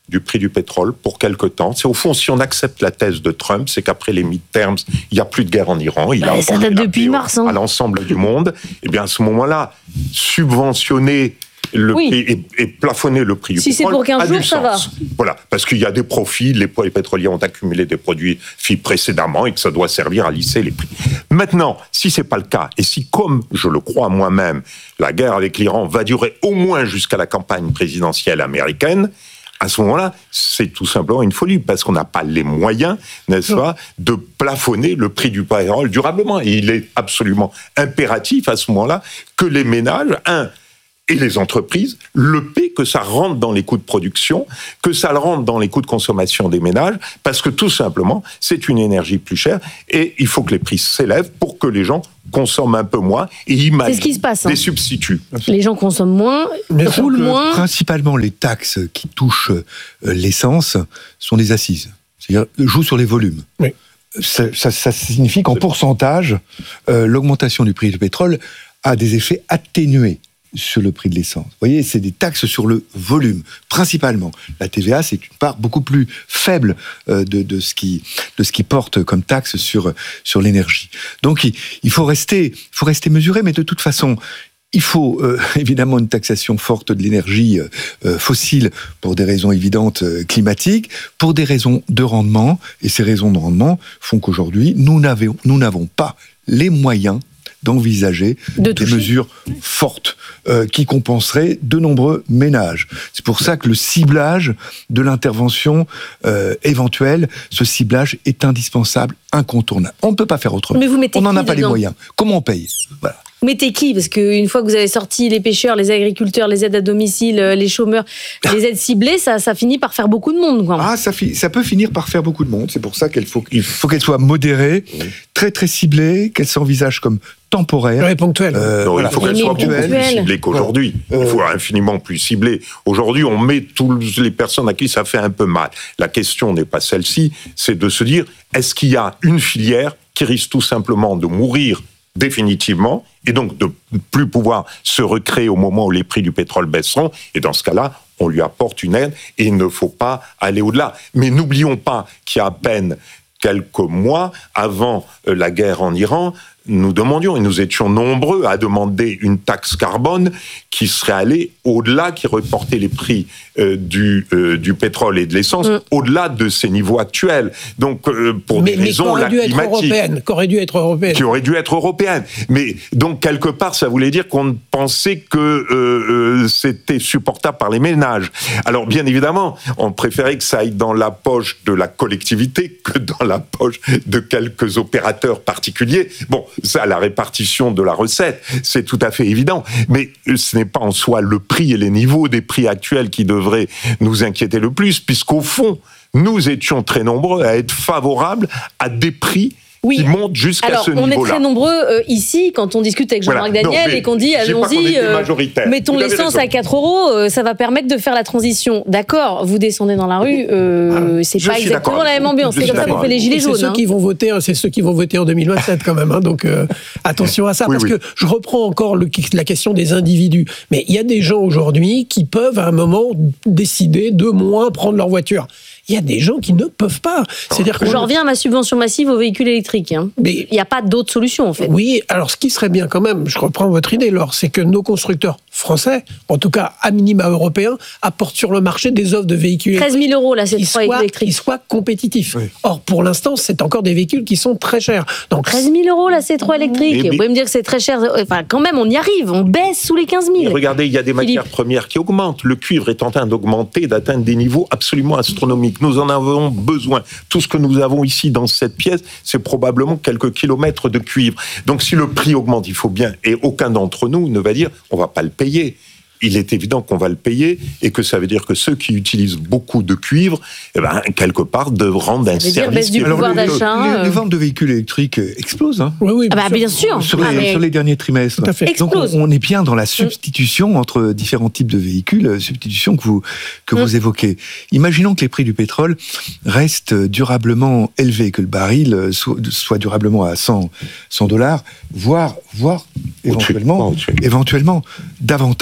du prix du pétrole pour quelque temps. C'est au fond, si on accepte la thèse de Trump, c'est qu'après les midterms, il n'y a plus de guerre en Iran. Il bah, a ça date depuis mars. Hein. À l'ensemble du monde. Et bien à ce moment-là, subventionner le oui. prix et, et plafonner le prix si du pétrole c'est pour quinze a jours, du ça sens. va. Voilà, parce qu'il y a des profits, les, les pétroliers ont accumulé des produits précédemment et que ça doit servir à lisser les prix. Maintenant, si c'est pas le cas, et si, comme je le crois moi-même, la guerre avec l'Iran va durer au moins jusqu'à la campagne présidentielle américaine, à ce moment-là, c'est tout simplement une folie, parce qu'on n'a pas les moyens, n'est-ce pas, de plafonner le prix du pétrole durablement. Et il est absolument impératif à ce moment-là que les ménages, un, et les entreprises, le paient, que ça rentre dans les coûts de production, que ça le rentre dans les coûts de consommation des ménages, parce que tout simplement, c'est une énergie plus chère, et il faut que les prix s'élèvent pour que les gens consomment un peu moins et imaginent c'est ce qui se passe, hein. des substituts. Les gens consomment moins, Mais roulent moins. Principalement, les taxes qui touchent euh, l'essence sont des assises. C'est-à-dire, jouent sur les volumes. Oui. Ça, ça, ça signifie qu'en pourcentage, euh, l'augmentation du prix du pétrole a des effets atténués sur le prix de l'essence. Vous voyez, c'est des taxes sur le volume, principalement. La T V A, c'est une part beaucoup plus faible euh, de, de, ce qui, de ce qui porte comme taxe sur, sur l'énergie. Donc, il, il faut rester, il faut rester mesuré, mais de toute façon, il faut euh, évidemment une taxation forte de l'énergie euh, fossile pour des raisons évidentes euh, climatiques, pour des raisons de rendement, et ces raisons de rendement font qu'aujourd'hui, nous n'avons, nous n'avons pas les moyens d'envisager de des mesures fortes euh, qui compenseraient de nombreux ménages. C'est pour ça que le ciblage de l'intervention euh, éventuelle, ce ciblage est indispensable, incontournable. On ne peut pas faire autrement. Mais vous mettez on n'en a pas dedans les moyens. Comment on paye ? Voilà. Vous mettez qui ? Parce qu'une fois que vous avez sorti les pêcheurs, les agriculteurs, les aides à domicile, les chômeurs, les aides ciblées, ça, ça finit par faire beaucoup de monde, quoi. Ah, ça, fi- ça peut finir par faire beaucoup de monde. C'est pour ça qu'il faut, il faut qu'elle soit modérée, oui. très très ciblée, qu'elle s'envisage comme temporaire. Ouais, ponctuelle. Euh, non, voilà. Il faut qu'elle soit beaucoup plus ciblée qu'aujourd'hui. Euh, il faut infiniment plus ciblée. Aujourd'hui, on met toutes les personnes à qui ça fait un peu mal. La question n'est pas celle-ci, c'est de se dire, est-ce qu'il y a une filière qui risque tout simplement de mourir définitivement, et donc de ne plus pouvoir se recréer au moment où les prix du pétrole baisseront, et dans ce cas-là, on lui apporte une aide, et il ne faut pas aller au-delà. Mais n'oublions pas qu'il y a à peine quelques mois, avant la guerre en Iran, nous demandions, et nous étions nombreux à demander une taxe carbone qui serait allée au-delà, qui reportait les prix euh, du, euh, du pétrole et de l'essence, mmh. au-delà de ces niveaux actuels. Donc, euh, pour mais, des mais raisons là, climatiques. Qui aurait dû être européenne. Qui aurait dû être européenne. Mais donc, quelque part, ça voulait dire qu'on pensait que euh, euh, c'était supportable par les ménages. Alors, bien évidemment, on préférait que ça aille dans la poche de la collectivité que dans la poche de quelques opérateurs particuliers. Bon, ça, la répartition de la recette, c'est tout à fait évident. Mais ce n'est pas en soi le prix et les niveaux des prix actuels qui devraient nous inquiéter le plus, puisqu'au fond, nous étions très nombreux à être favorables à des prix oui. qui montent jusqu'à Alors, ce niveau-là. Alors, on est très nombreux euh, ici, quand on discute avec Jean-Marc voilà. Daniel, non, et qu'on dit, allons-y, euh, mettons Vous l'essence à quatre euros, euh, ça va permettre de faire la transition. D'accord, vous descendez dans la rue, euh, c'est pas exactement la même ambiance. C'est comme ça qu'on fait les gilets jaunes. C'est ceux, hein. qui vont voter, c'est ceux qui vont voter en deux mille vingt-sept quand même, hein, donc euh, attention à ça, oui, parce oui. que je reprends encore le, la question des individus. Mais il y a des gens aujourd'hui qui peuvent à un moment décider de moins prendre leur voiture. Il y a des gens qui ne peuvent pas. C'est-à-dire que je reviens à ma subvention massive aux véhicules électriques. Hein. Mais il n'y a pas d'autre solution, en fait. Oui, alors ce qui serait bien quand même, je reprends votre idée, Laure, c'est que nos constructeurs français, en tout cas à minima européens, apportent sur le marché des offres de véhicules treize mille euros, là, c'est trois électriques. Qui soient compétitifs. Oui. Or, pour l'instant, c'est encore des véhicules qui sont très chers. Donc, treize mille euros, là, c'est trois électriques. Vous pouvez me dire que c'est très cher. Enfin, quand même, on y arrive. On baisse sous les quinze mille. Et regardez, il y a des matières Philippe. premières qui augmentent. Le cuivre est en train d'augmenter, d'atteindre des niveaux absolument astronomiques. Nous en avons besoin. Tout ce que nous avons ici dans cette pièce, c'est probablement quelques kilomètres de cuivre. Donc si le prix augmente, il faut bien, et aucun d'entre nous ne va dire on va pas le payer. Il est évident qu'on va le payer et que ça veut dire que ceux qui utilisent beaucoup de cuivre, eh ben, quelque part, doivent rendre un service. Du pouvoir Alors, d'achat, les, euh... les ventes de véhicules électriques explosent. Hein. Oui, oui, ah bah, bien sûr. Sur, ah, les, mais... sur les derniers trimestres. Tout à fait. Donc on, on est bien dans la substitution entre différents types de véhicules, substitution que vous que mmh. vous évoquez. Imaginons que les prix du pétrole restent durablement élevés, que le baril soit, soit durablement à cent dollars, voire voire éventuellement éventuellement davantage.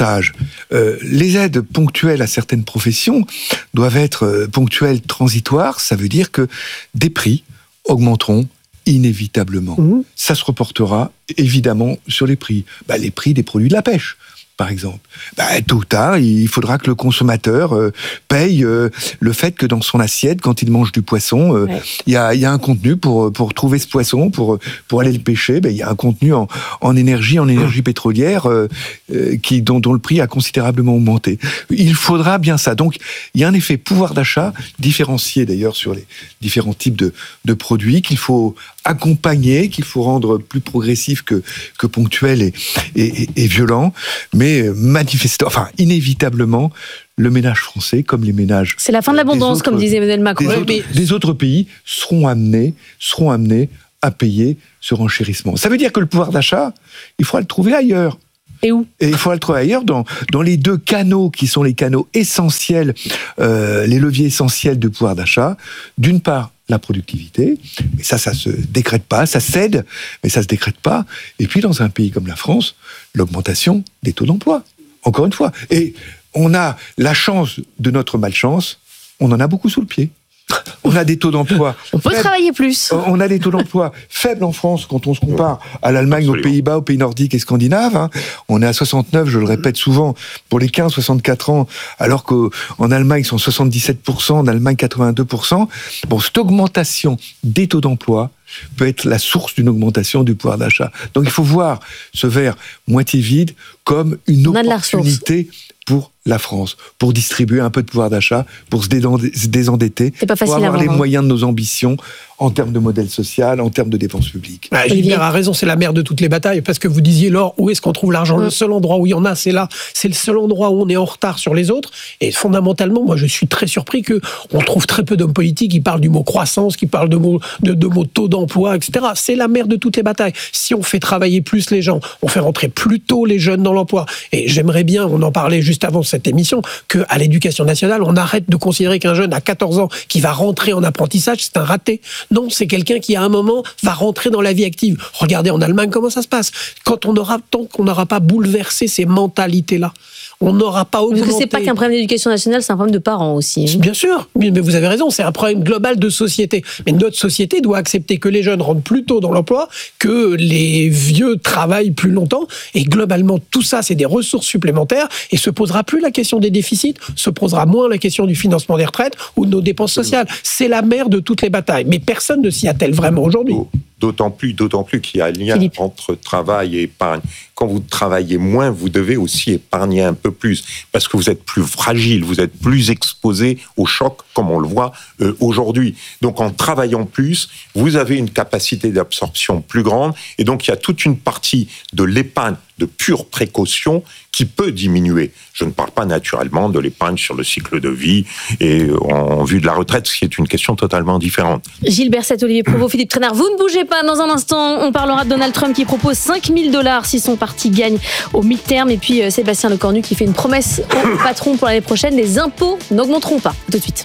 Euh, les aides ponctuelles à certaines professions doivent être euh, ponctuelles, transitoires. Ça veut dire que des prix augmenteront inévitablement. Mmh. Ça se reportera évidemment sur les prix. Bah, les prix des produits de la pêche, par exemple. Bah, tôt ou tard, il faudra que le consommateur euh, paye euh, le fait que dans son assiette, quand il mange du poisson, euh, ouais. il, y a, il y a un contenu pour, pour trouver ce poisson, pour, pour aller le pêcher. Bah, il y a un contenu en, en énergie, en énergie pétrolière, euh, euh, qui, dont, dont le prix a considérablement augmenté. Il faudra bien ça. Donc, il y a un effet pouvoir d'achat, différencié d'ailleurs sur les différents types de, de produits, qu'il faut accompagner, qu'il faut rendre plus progressif que, que ponctuel et, et, et, et violent. Mais manifestement, enfin inévitablement, le ménage français, comme les ménages... C'est la fin de l'abondance, autres, comme disait Emmanuel Macron. Des, autres, des autres pays seront amenés, seront amenés à payer ce renchérissement. Ça veut dire que le pouvoir d'achat, il faudra le trouver ailleurs. Et où ? Et il faudra le trouver ailleurs dans, dans les deux canaux qui sont les canaux essentiels, euh, les leviers essentiels du pouvoir d'achat. D'une part, la productivité, mais ça, ça se décrète pas, ça cède, mais ça se décrète pas. Et puis, dans un pays comme la France, l'augmentation des taux d'emploi. Encore une fois. Et on a la chance de notre malchance, on en a beaucoup sous le pied. On a des taux d'emploi. On peut faibles. travailler plus. On a des taux d'emploi faibles en France quand on se compare à l'Allemagne, Absolument. Aux Pays-Bas, aux pays nordiques et scandinaves. Hein. On est à soixante-neuf, je le répète souvent, pour les quinze à soixante-quatre ans, alors qu'en Allemagne, ils sont soixante-dix-sept pour cent, en Allemagne, quatre-vingt-deux pour cent. Bon, cette augmentation des taux d'emploi peut être la source d'une augmentation du pouvoir d'achat. Donc il faut voir ce verre moitié vide comme une opportunité pour la France, pour distribuer un peu de pouvoir d'achat, pour se désendetter, C'est pas facile pour avoir à les voir, moyens de nos ambitions en termes de modèle social, en termes de dépenses publiques. Ah, Gilbert a raison, c'est la mère de toutes les batailles, parce que vous disiez, Laure, où est-ce qu'on trouve l'argent ? mmh. Le seul endroit où il y en a, c'est là. C'est le seul endroit où on est en retard sur les autres. Et fondamentalement, moi, je suis très surpris qu'on trouve très peu d'hommes politiques qui parlent du mot croissance, qui parlent de mots, de, de mots taux d'emploi, et cetera. C'est la mère de toutes les batailles. Si on fait travailler plus les gens, on fait rentrer plus tôt les jeunes dans l'emploi. Et j'aimerais bien, on en parlait juste avant cette émission, qu'à l'éducation nationale, on arrête de considérer qu'un jeune à quatorze ans qui va rentrer en apprentissage, c'est un raté. Non, c'est quelqu'un qui, à un moment, va rentrer dans la vie active. Regardez en Allemagne comment ça se passe. Quand on aura, tant qu'on n'aura pas bouleversé ces mentalités-là, on n'aura pas augmenté... Parce que c'est pas qu'un problème d'éducation nationale, c'est un problème de parents aussi. Bien sûr, mais vous avez raison, c'est un problème global de société. Mais notre société doit accepter que les jeunes rentrent plus tôt dans l'emploi, que les vieux travaillent plus longtemps, et globalement, tout ça, c'est des ressources supplémentaires, et se posera plus la question des déficits, se posera moins la question du financement des retraites ou de nos dépenses sociales. C'est la mère de toutes les batailles. Mais personne ne s'y attelle vraiment aujourd'hui. D'autant plus, d'autant plus qu'il y a un lien Philippe. entre travail et épargne. Quand vous travaillez moins, vous devez aussi épargner un peu plus, parce que vous êtes plus fragile, vous êtes plus exposé au choc, comme on le voit euh, aujourd'hui. Donc en travaillant plus, vous avez une capacité d'absorption plus grande, et donc il y a toute une partie de l'épargne de pure précaution qui peut diminuer. Je ne parle pas naturellement de l'épargne sur le cycle de vie et en vue de la retraite, ce qui est une question totalement différente. Gilbert Sette, Olivier Provost, Philippe Trainard, vous ne bougez pas. Dans un instant, on parlera de Donald Trump qui propose cinq mille dollars si son parti gagne au mi-terme. Et puis euh, Sébastien Lecornu qui fait une promesse au patron pour l'année prochaine. Les impôts n'augmenteront pas. Tout de suite.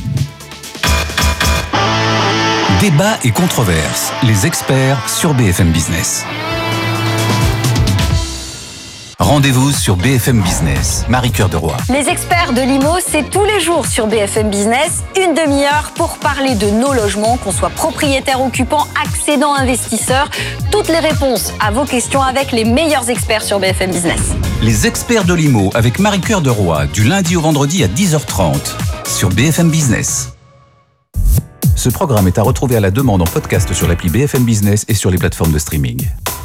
Débat et controverses. Les experts sur B F M Business. Rendez-vous sur B F M Business. Marie-Cœur de Roy. Les experts de l'I M O, c'est tous les jours sur B F M Business. Une demi-heure pour parler de nos logements, qu'on soit propriétaire, occupant, accédant, investisseur. Toutes les réponses à vos questions avec les meilleurs experts sur B F M Business. Les experts de l'I M O avec Marie-Cœur de Roy, du lundi au vendredi à dix heures trente sur B F M Business. Ce programme est à retrouver à la demande en podcast sur l'appli B F M Business et sur les plateformes de streaming.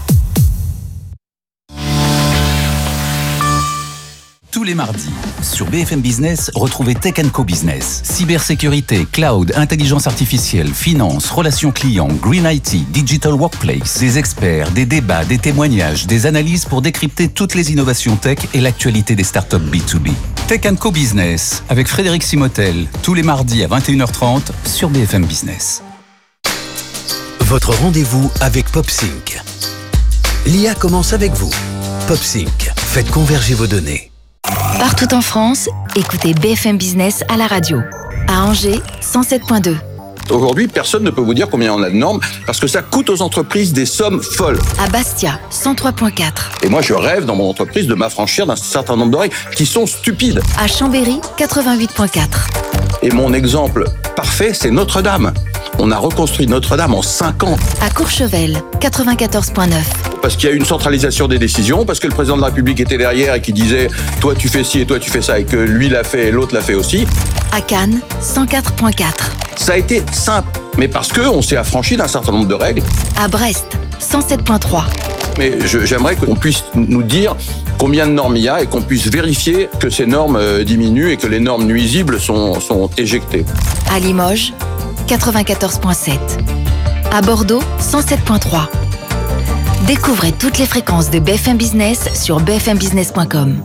Tous les mardis, sur B F M Business, retrouvez Tech and Co Business. Cybersécurité, cloud, intelligence artificielle, finance, relations clients, green I T, digital workplace. Des experts, des débats, des témoignages, des analyses pour décrypter toutes les innovations tech et l'actualité des startups B deux B. Tech and Co Business, avec Frédéric Simotel, tous les mardis à vingt et une heures trente sur B F M Business. Votre rendez-vous avec PopSync. L'I A commence avec vous. PopSync, faites converger vos données. Partout en France, écoutez B F M Business à la radio. À Angers, cent sept virgule deux. Aujourd'hui, personne ne peut vous dire combien on a de normes parce que ça coûte aux entreprises des sommes folles. À Bastia, cent trois virgule quatre. Et moi, je rêve dans mon entreprise de m'affranchir d'un certain nombre de règles qui sont stupides. À Chambéry, quatre-vingt-huit virgule quatre. Et mon exemple parfait, c'est Notre-Dame. On a reconstruit Notre-Dame en cinq ans. À Courchevel, quatre-vingt-quatorze virgule neuf. Parce qu'il y a une centralisation des décisions, parce que le président de la République était derrière et qui disait « toi tu fais ci et toi tu fais ça » et que lui l'a fait et l'autre l'a fait aussi. À Cannes, cent quatre virgule quatre. Ça a été simple, mais parce qu'on s'est affranchi d'un certain nombre de règles. À Brest, cent sept virgule trois. Mais je, j'aimerais qu'on puisse nous dire combien de normes il y a et qu'on puisse vérifier que ces normes euh, diminuent et que les normes nuisibles sont, sont éjectées. À Limoges, quatre-vingt-quatorze virgule sept. À Bordeaux, cent sept virgule trois. Découvrez toutes les fréquences de B F M Business sur b f m business point com.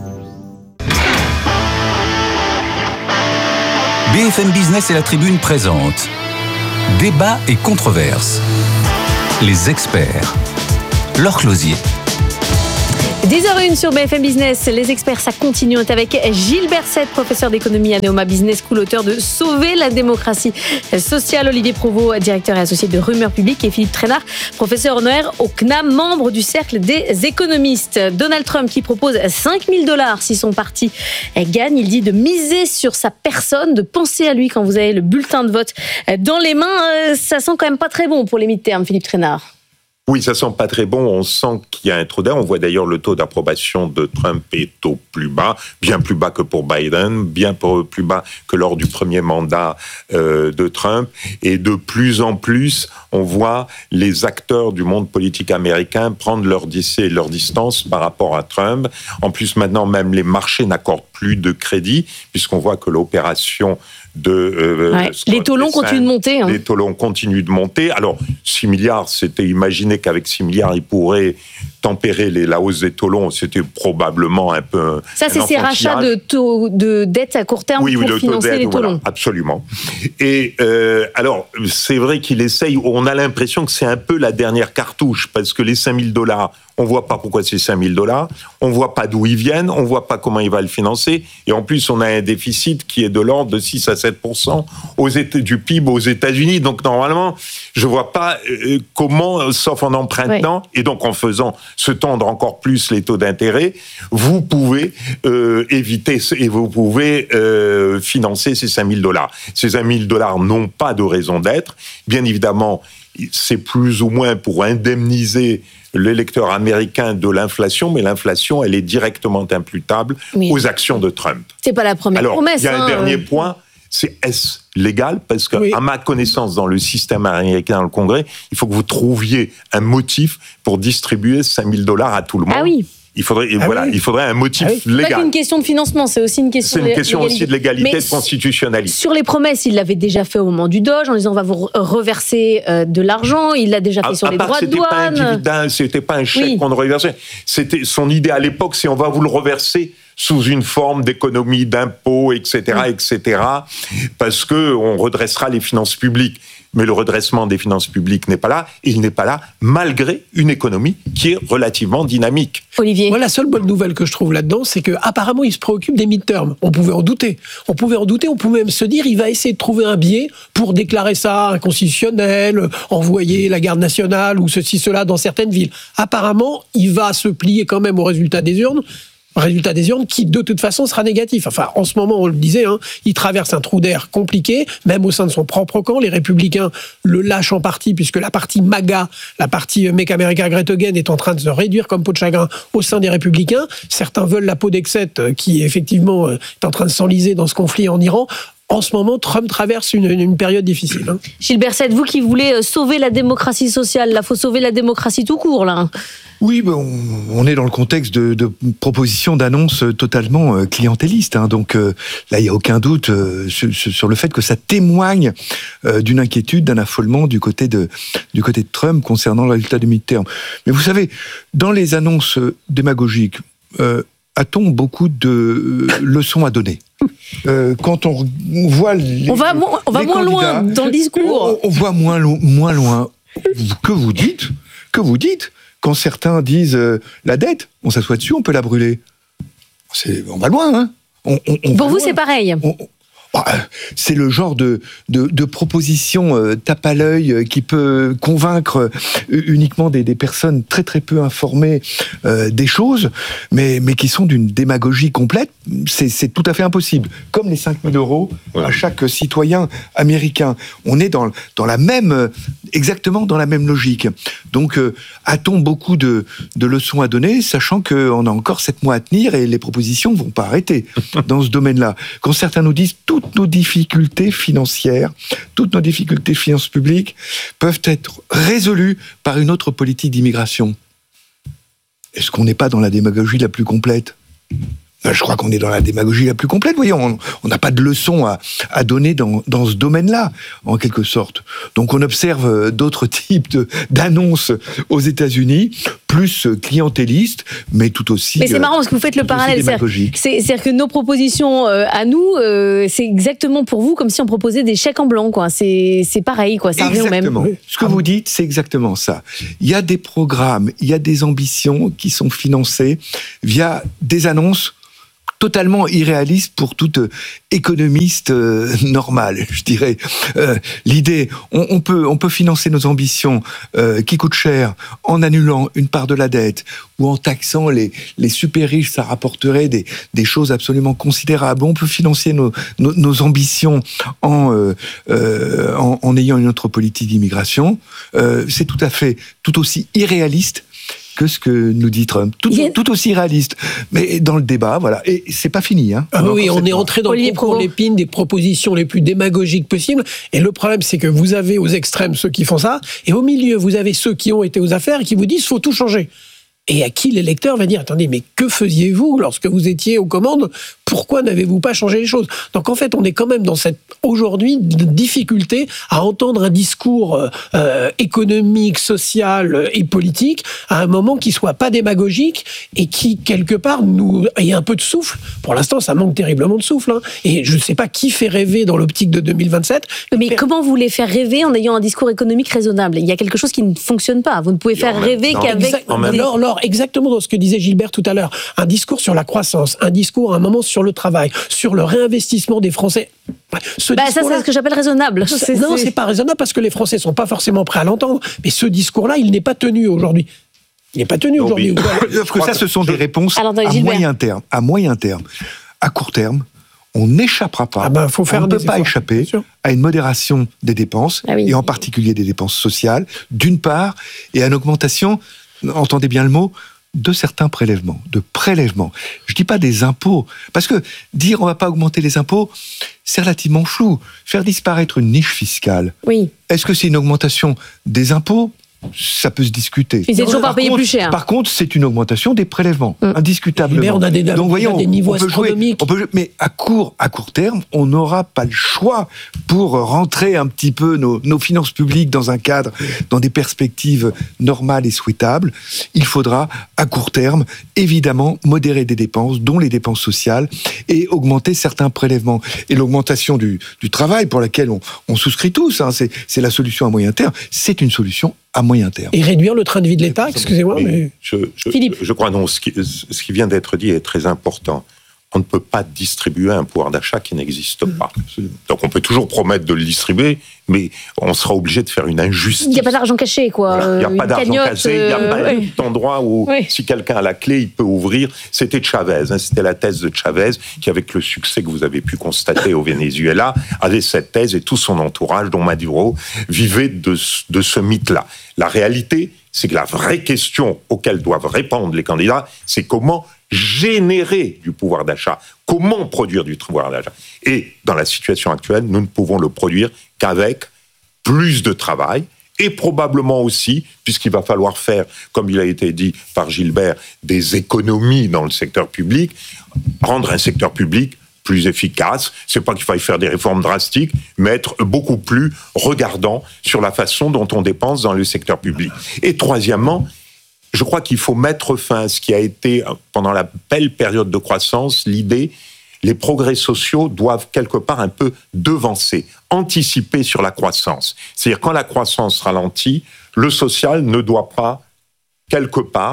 B F M Business et la Tribune présentent Débat et controverses. Les experts. Laure Closier. dix heures zéro un sur B F M Business, les experts, ça continue. On est avec Gilles Berset, professeur d'économie à Neoma Business School, auteur de Sauver la démocratie sociale, Olivier Provost, directeur et associé de Rumeurs Publiques, et Philippe Trainard, professeur honoraire au C N A M, membre du Cercle des économistes. Donald Trump qui propose cinq mille dollars si son parti gagne. Il dit de miser sur sa personne, de penser à lui quand vous avez le bulletin de vote dans les mains. Ça sent quand même pas très bon pour les mi-termes, Philippe Trainard. Oui, ça sent pas très bon. On sent qu'il y a un trou d'air. On voit d'ailleurs le taux d'approbation de Trump est au plus bas, bien plus bas que pour Biden, bien plus bas que lors du premier mandat euh, de Trump. Et de plus en plus, on voit les acteurs du monde politique américain prendre leur, leur distance par rapport à Trump. En plus, maintenant, même les marchés n'accordent plus de crédit, puisqu'on voit que l'opération de euh, ouais. les taux longs continuent de monter. Hein. Les taux longs continuent de monter. Alors, six milliards, c'était imaginé qu'avec six milliards, ils pourraient tempérer les, la hausse des taux longs. C'était probablement un peu... Ça, c'est ces rachats de, taux, de dettes à court terme oui, pour oui, financer taux les taux voilà, longs. Absolument. Et euh, alors, c'est vrai qu'il essaye, on a l'impression que c'est un peu la dernière cartouche, parce que les cinq mille dollars, on ne voit pas pourquoi c'est cinq mille dollars, on ne voit pas d'où ils viennent, on ne voit pas comment il va le financer, et en plus, on a un déficit qui est de l'ordre de six à sept pour cent aux États, du P I B aux États-Unis. Donc, normalement, je ne vois pas euh, comment, sauf en empruntant, ouais. et donc en faisant se tendre encore plus les taux d'intérêt, vous pouvez euh, éviter et vous pouvez euh, financer ces cinq mille dollars. Ces cinq mille dollars n'ont pas de raison d'être. Bien évidemment, c'est plus ou moins pour indemniser l'électeur américain de l'inflation, mais l'inflation, elle est directement imputable oui. aux actions de Trump. C'est pas la première Alors, promesse. Il y a un hein, dernier euh... point, c'est est-ce légal? Parce que, oui. à ma connaissance, dans le système américain, dans le Congrès, il faut que vous trouviez un motif pour distribuer cinq mille dollars à tout le monde. Ah oui. Il faudrait, ah voilà, oui. il faudrait un motif ah oui. légal. C'est pas qu'une question de financement, c'est aussi une question. C'est une question légalité. aussi de légalité, Mais de constitutionnalité. Sur les promesses, il l'avait déjà fait au moment du Doge, en disant on va vous reverser euh, de l'argent. Il l'a déjà fait à, sur à les droits de douane. Pas un c'était pas un chèque oui. qu'on reversait. C'était son idée à l'époque, c'est on va vous le reverser sous une forme d'économie d'impôts, et cetera, oui. et cetera, parce que on redressera les finances publiques. Mais le redressement des finances publiques n'est pas là, et il n'est pas là malgré une économie qui est relativement dynamique. Olivier. Moi, la seule bonne nouvelle que je trouve là-dedans, c'est qu'apparemment, il se préoccupe des mid-terms. On pouvait en douter. On pouvait en douter, on pouvait même se dire, il va essayer de trouver un biais pour déclarer ça inconstitutionnel, envoyer la garde nationale ou ceci, cela dans certaines villes. Apparemment, il va se plier quand même au résultat des urnes. Résultat des urnes qui, de toute façon, sera négatif. Enfin, en ce moment, on le disait, hein, il traverse un trou d'air compliqué, même au sein de son propre camp. Les Républicains le lâchent en partie, puisque la partie MAGA, la partie Make America Great Again, est en train de se réduire comme peau de chagrin au sein des Républicains. Certains veulent la peau d'Excète, qui, effectivement, est en train de s'enliser dans ce conflit en Iran. En ce moment, Trump traverse une, une période difficile. Hein. Gilles Berset, vous qui voulez sauver la démocratie sociale, là, il faut sauver la démocratie tout court, là. Oui, ben on, on est dans le contexte de, de propositions d'annonces totalement euh, clientélistes. Hein, donc euh, là, il n'y a aucun doute euh, sur, sur le fait que ça témoigne euh, d'une inquiétude, d'un affolement du côté de du côté de Trump concernant le résultat des midterms. Mais vous savez, dans les annonces démagogiques, euh, a-t-on beaucoup de euh, leçons à donner? Euh, quand on voit les, on va, mo- on va moins loin dans le discours. On, on voit moins, lo- moins loin. Que vous dites Que vous dites Quand certains disent euh, la dette, on s'assoit dessus, on peut la brûler. C'est, on va loin, hein. On, on, on Pour vous, loin. c'est pareil. On, C'est le genre de, de, de proposition euh, tape à l'œil euh, qui peut convaincre euh, uniquement des, des personnes très très peu informées euh, des choses, mais, mais qui sont d'une démagogie complète. C'est, c'est tout à fait impossible. Comme les cinq mille euros ouais. à chaque citoyen américain. On est dans, dans la même, exactement dans la même logique. Donc, euh, a-t-on beaucoup de, de leçons à donner, sachant qu'on a encore sept mois à tenir et les propositions ne vont pas arrêter dans ce domaine-là. Quand certains nous disent tout toutes nos difficultés financières, toutes nos difficultés finances publiques peuvent être résolues par une autre politique d'immigration. Est-ce qu'on n'est pas dans la démagogie la plus complète ? Je crois qu'on est dans la démagogie la plus complète. Voyons, on n'a pas de leçons à, à donner dans, dans ce domaine-là, en quelque sorte. Donc on observe d'autres types de, d'annonces aux États-Unis, plus clientélistes, mais tout aussi. Mais c'est marrant parce que vous faites le parallèle. C'est-à-dire, c'est, c'est-à-dire que nos propositions euh, à nous, euh, c'est exactement pour vous comme si on proposait des chèques en blanc, quoi. C'est, c'est pareil, quoi. Ça revient au même. Exactement. Ce que vous dites, c'est exactement ça. Il y a des programmes, il y a des ambitions qui sont financées via des annonces totalement irréaliste pour tout euh, économiste euh, normal, je dirais. Euh, l'idée, on, on peut on peut financer nos ambitions euh, qui coûtent cher en annulant une part de la dette ou en taxant les les super riches, ça rapporterait des des choses absolument considérables. On peut financer nos nos, nos ambitions en, euh, euh, en en ayant une autre politique d'immigration. Euh, c'est tout à fait tout aussi irréaliste que ce que nous dit Trump. Tout, a... tout aussi réaliste. Mais dans le débat, voilà. Et c'est pas fini, hein. Ah oui, on est entré dans le concours l'épine des propositions les plus démagogiques possibles. Et le problème, c'est que vous avez aux extrêmes ceux qui font ça, et au milieu, vous avez ceux qui ont été aux affaires et qui vous disent faut tout changer. Et à qui l'électeur va dire, attendez, mais que faisiez-vous lorsque vous étiez aux commandes ? Pourquoi n'avez-vous pas changé les choses ? Donc en fait, on est quand même dans cette, aujourd'hui, difficulté à entendre un discours euh, économique, social et politique à un moment qui soit pas démagogique et qui, quelque part, nous ait un peu de souffle. Pour l'instant, ça manque terriblement de souffle. Hein. Et je ne sais pas qui fait rêver dans l'optique de deux mille vingt-sept. Mais per... comment vous voulez faire rêver en ayant un discours économique raisonnable ? Il y a quelque chose qui ne fonctionne pas. Vous ne pouvez faire rêver non, qu'avec... Exact, des... Lors, lors, exactement dans ce que disait Gilbert tout à l'heure. Un discours sur la croissance, un discours à un moment sur le travail, sur le réinvestissement des Français. Ce bah ça, c'est ce que j'appelle raisonnable. C'est, non, c'est pas raisonnable parce que les Français sont pas forcément prêts à l'entendre. Mais ce discours-là, il n'est pas tenu aujourd'hui. Il n'est pas tenu non, aujourd'hui. Parce que ça, ce sont des réponses Alors, à Gilbert. moyen terme. À moyen terme. À court terme, on n'échappera pas. Ah ben, faut faire on ne peut pas efforts, échapper à une modération des dépenses, ah oui. et en particulier des dépenses sociales, d'une part, et à une augmentation, entendez bien le mot, de certains prélèvements, de prélèvements. Je dis pas des impôts, parce que dire on va pas augmenter les impôts, c'est relativement flou. Faire disparaître une niche fiscale, oui. Est-ce que c'est une augmentation des impôts ? Ça peut se discuter. Ils toujours par payer plus cher. Par contre, c'est une augmentation des prélèvements, mmh. indiscutablement. Mais on a des, Donc, voyons, on a des niveaux on peut astronomiques. Jouer, on peut, mais à court, à court terme, on n'aura pas le choix pour rentrer un petit peu nos, nos finances publiques dans un cadre, dans des perspectives normales et souhaitables. Il faudra, à court terme, évidemment, modérer des dépenses, dont les dépenses sociales, et augmenter certains prélèvements. Et l'augmentation du, du travail, pour laquelle on, on souscrit tous, hein, c'est, c'est la solution à moyen terme, c'est une solution à moyen terme. Et réduire le train de vie de l'État, excusez-moi, oui, mais... Je, je, Philippe. Je crois, non, ce qui, ce qui vient d'être dit est très important. On ne peut pas distribuer un pouvoir d'achat qui n'existe pas. Absolument. Donc on peut toujours promettre de le distribuer, mais on sera obligé de faire une injustice. Il n'y a pas d'argent caché, quoi. Voilà. Il n'y a une pas d'argent cagnotte, caché, il n'y a euh, pas oui. d'endroit où, oui. si quelqu'un a la clé, il peut ouvrir. C'était Chavez, hein, c'était la thèse de Chavez, qui, avec le succès que vous avez pu constater au Venezuela, avait cette thèse, et tout son entourage, dont Maduro, vivait de, de ce mythe-là. La réalité, c'est que la vraie question auquel doivent répondre les candidats, c'est comment générer du pouvoir d'achat, comment produire du pouvoir d'achat. Et dans la situation actuelle, nous ne pouvons le produire qu'avec plus de travail, et probablement aussi, puisqu'il va falloir faire, comme il a été dit par Gilbert, des économies dans le secteur public, rendre un secteur public plus efficace. C'est pas qu'il faille faire des réformes drastiques, mais être beaucoup plus regardant sur la façon dont on dépense dans le secteur public. Et troisièmement, je crois qu'il faut mettre fin à ce qui a été, pendant la belle période de croissance, l'idée, les progrès sociaux doivent quelque part un peu devancer, anticiper sur la croissance. C'est-à-dire, quand la croissance ralentit, le social ne doit pas, quelque part,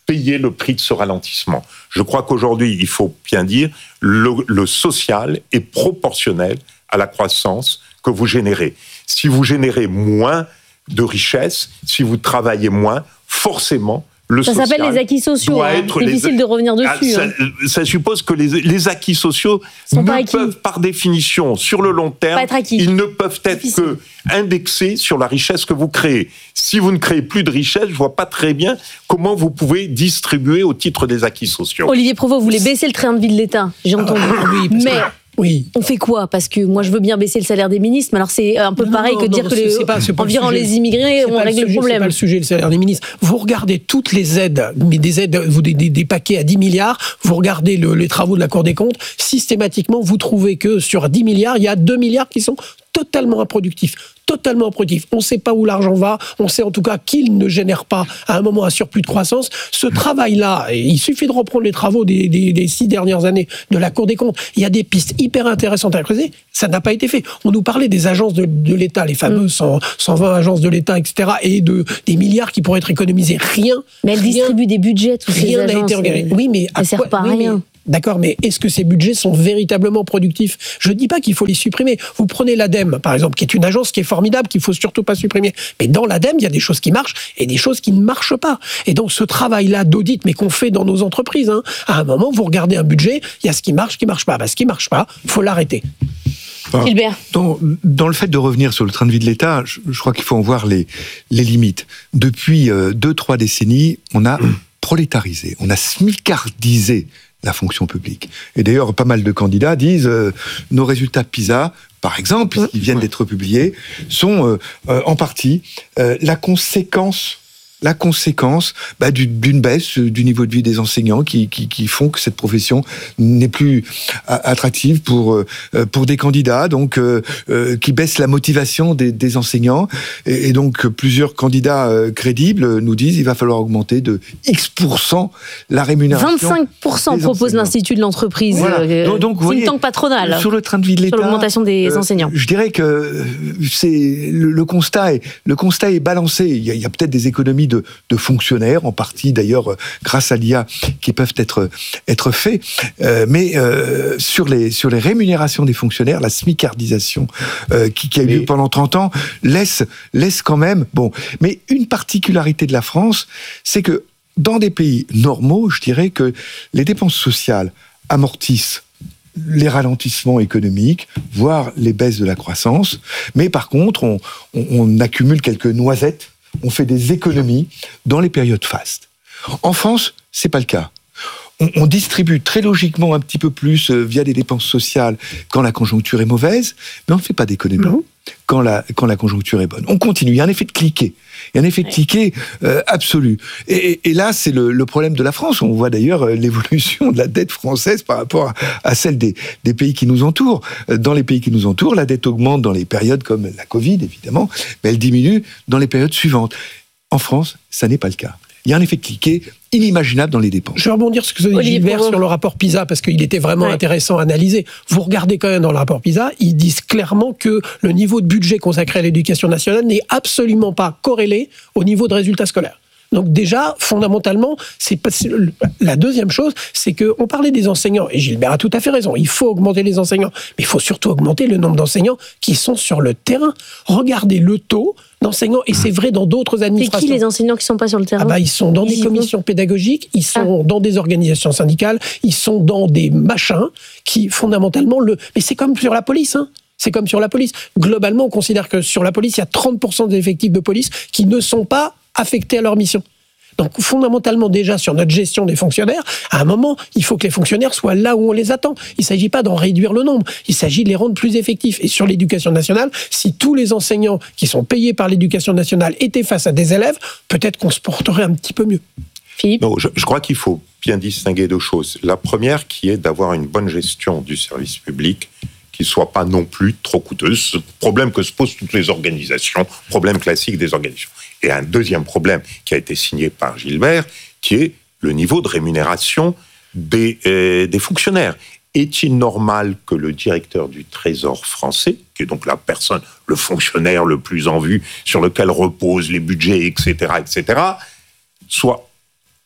payer le prix de ce ralentissement. Je crois qu'aujourd'hui, il faut bien dire, le, le social est proportionnel à la croissance que vous générez. Si vous générez moins de richesse, si vous travaillez moins, forcément, le ça social s'appelle les acquis sociaux. Hein. Difficile les... de revenir dessus. Ah, ça, hein. ça suppose que les, les acquis sociaux Sont ne pas acquis. peuvent, par définition, sur le long terme, ils ne peuvent être Difficile. que indexés sur la richesse que vous créez. Si vous ne créez plus de richesse, je ne vois pas très bien comment vous pouvez distribuer au titre des acquis sociaux. Olivier Prévost, vous voulez baisser le train de vie de l'État, j'ai entendu. Ah, oui, mais... Que... Oui. On fait quoi? Parce que moi, je veux bien baisser le salaire des ministres, mais alors c'est un peu non, pareil non, que de dire non, que les, c'est pas, c'est pas environ les immigrés, on règle le, le problème. C'est pas le sujet, le salaire des ministres. Vous regardez toutes les aides, mais des aides, des, des, des paquets à dix milliards, vous regardez le, les travaux de la Cour des comptes, systématiquement, vous trouvez que sur dix milliards, il y a deux milliards qui sont totalement improductifs. Totalement improductif. On ne sait pas où l'argent va, on sait en tout cas qu'il ne génère pas à un moment un surplus de croissance. Ce travail-là, il suffit de reprendre les travaux des, des, des six dernières années de la Cour des comptes. Il y a des pistes hyper intéressantes à creuser. Ça n'a pas été fait. On nous parlait des agences de, de l'État, les fameuses cent, cent vingt agences de l'État, et cetera, et de, des milliards qui pourraient être économisés. Rien. Mais elles rien, distribuent des budgets, toutes ces agences. Rien n'a été regardé. Oui, mais elles ne servent pas à rien. Mais, D'accord, mais est-ce que ces budgets sont véritablement productifs? Je ne dis pas qu'il faut les supprimer. Vous prenez l'ADEME, par exemple, qui est une agence qui est formidable, qu'il ne faut surtout pas supprimer. Mais dans l'ADEME, il y a des choses qui marchent et des choses qui ne marchent pas. Et donc, ce travail-là d'audit, mais qu'on fait dans nos entreprises, hein, à un moment, vous regardez un budget, il y a ce qui marche, ce qui ne marche pas. Ben, ce qui ne marche pas, il faut l'arrêter. Enfin, Gilbert. Dans, dans le fait de revenir sur le train de vie de l'État, je, je crois qu'il faut en voir les, les limites. Depuis euh, deux, trois décennies, on a prolétarisé, on a smicardisé la fonction publique. Et d'ailleurs, pas mal de candidats disent euh, nos résultats PISA, par exemple, qui viennent d'être publiés, sont euh, euh, en partie euh, la conséquence la conséquence bah, d'une baisse du niveau de vie des enseignants qui, qui, qui font que cette profession n'est plus attractive pour, euh, pour des candidats, donc euh, euh, qui baisse la motivation des, des enseignants. Et, et donc, plusieurs candidats euh, crédibles nous disent qu'il va falloir augmenter de X pour cent la rémunération. vingt-cinq pour cent propose l'Institut de l'entreprise. Voilà. Euh, donc, donc, c'est une tank patronale. Sur le train de vie de l'État. Sur l'augmentation des euh, enseignants. Je dirais que c'est, le, le, constat est, le constat est balancé. Il y a, il y a peut-être des économies De, de fonctionnaires, en partie d'ailleurs grâce à l'I A, qui peuvent être, être faits. Euh, mais euh, sur, les, sur les rémunérations des fonctionnaires, la smicardisation euh, qui, qui a eu lieu pendant trente ans laisse, laisse quand même... Bon, mais une particularité de la France, c'est que dans des pays normaux, je dirais que les dépenses sociales amortissent les ralentissements économiques, voire les baisses de la croissance. Mais par contre, on, on, on accumule quelques noisettes. On fait des économies dans les périodes fastes. En France, c'est pas le cas. On, on distribue très logiquement un petit peu plus euh, via des dépenses sociales quand la conjoncture est mauvaise, mais on ne fait pas d'économies mmh. quand la, quand la conjoncture est bonne. On continue. Il y a un effet de cliquet. Il y a un effet de cliquet euh, absolu. Et, et, et là, c'est le, le problème de la France. On voit d'ailleurs euh, l'évolution de la dette française par rapport à, à celle des, des pays qui nous entourent. Dans les pays qui nous entourent, la dette augmente dans les périodes comme la Covid, évidemment, mais elle diminue dans les périodes suivantes. En France, ça n'est pas le cas. Il y a un effet de cliquet inimaginable dans les dépenses. Je vais rebondir sur ce que dit Gilbert sur le rapport PISA, parce qu'il était vraiment ouais. intéressant à analyser. Vous regardez quand même dans le rapport PISA, ils disent clairement que le niveau de budget consacré à l'éducation nationale n'est absolument pas corrélé au niveau de résultats scolaires. Donc déjà, fondamentalement, c'est pas, c'est, la deuxième chose, c'est qu'on parlait des enseignants, et Gilbert a tout à fait raison, il faut augmenter les enseignants, mais il faut surtout augmenter le nombre d'enseignants qui sont sur le terrain. Regardez le taux d'enseignants, et c'est vrai dans d'autres administrations. C'est qui les enseignants qui ne sont pas sur le terrain? Ah bah, ils sont dans ils des commissions vont. pédagogiques, ils sont ah. dans des organisations syndicales, ils sont dans des machins qui, fondamentalement, le... Mais c'est comme sur la police, hein. C'est comme sur la police. Globalement, on considère que sur la police, il y a trente pour cent des effectifs de police qui ne sont pas affectés à leur mission. Donc, fondamentalement, déjà, sur notre gestion des fonctionnaires, à un moment, il faut que les fonctionnaires soient là où on les attend. Il ne s'agit pas d'en réduire le nombre, il s'agit de les rendre plus effectifs. Et sur l'éducation nationale, si tous les enseignants qui sont payés par l'éducation nationale étaient face à des élèves, peut-être qu'on se porterait un petit peu mieux. Philippe ? Non, je, je crois qu'il faut bien distinguer deux choses. La première, qui est d'avoir une bonne gestion du service public, qui ne soit pas non plus trop coûteuse. Ce problème que se posent toutes les organisations, problème classique des organisations. Et un deuxième problème qui a été signé par Gilbert, qui est le niveau de rémunération des, euh, des fonctionnaires. Est-il normal que le directeur du Trésor français, qui est donc la personne, le fonctionnaire le plus en vue, sur lequel reposent les budgets, et cetera, et cetera, soit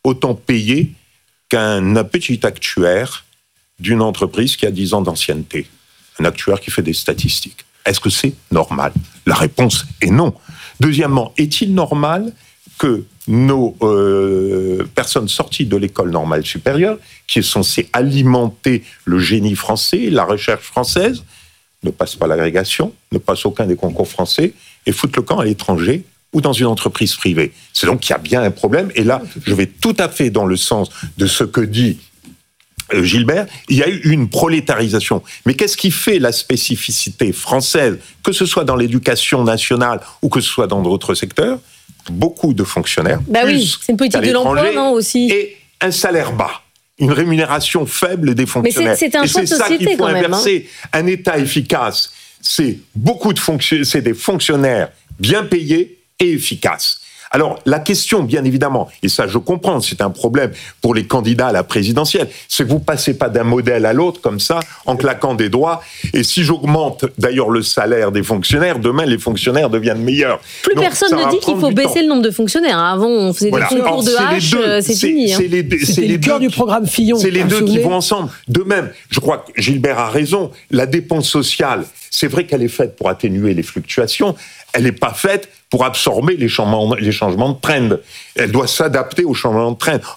autant payer qu'un petit actuaire d'une entreprise qui a dix ans d'ancienneté. Un actuaire qui fait des statistiques. Est-ce que c'est normal ? La réponse est non. Deuxièmement, est-il normal que nos euh, personnes sorties de l'école normale supérieure, qui est censée alimenter le génie français, la recherche française, ne passent pas l'agrégation, ne passent aucun des concours français et foutent le camp à l'étranger ou dans une entreprise privée. C'est donc qu'il y a bien un problème. Et là, je vais tout à fait dans le sens de ce que dit euh, Gilbert. Il y a eu une prolétarisation. Mais qu'est-ce qui fait la spécificité française, que ce soit dans l'éducation nationale ou que ce soit dans d'autres secteurs ? Beaucoup de fonctionnaires. Bah oui, c'est une politique de l'emploi, non, aussi. Et un salaire bas. Une rémunération faible des fonctionnaires. Mais c'est, c'est un choix de société, et c'est ça qu'il faut quand même, inverser. Hein. Un État efficace, c'est beaucoup de fonctionnaires, c'est des fonctionnaires bien payés et efficaces. Alors, la question, bien évidemment, et ça je comprends, c'est un problème pour les candidats à la présidentielle, c'est que vous passez pas d'un modèle à l'autre comme ça, en claquant des doigts, et si j'augmente d'ailleurs le salaire des fonctionnaires, demain les fonctionnaires deviennent meilleurs. Plus Donc, personne ne dit qu'il faut baisser temps. le nombre de fonctionnaires. Avant, on faisait voilà. des concours Alors, de hache, deux, c'est, c'est fini. C'est, hein. les deux, C'était c'est le cœur du programme Fillon. C'est les deux qui vont ensemble. De même, je crois que Gilbert a raison, la dépense sociale, c'est vrai qu'elle est faite pour atténuer les fluctuations, elle n'est pas faite pour absorber les changements, les changements de trend. Elle doit s'adapter aux changements de trend.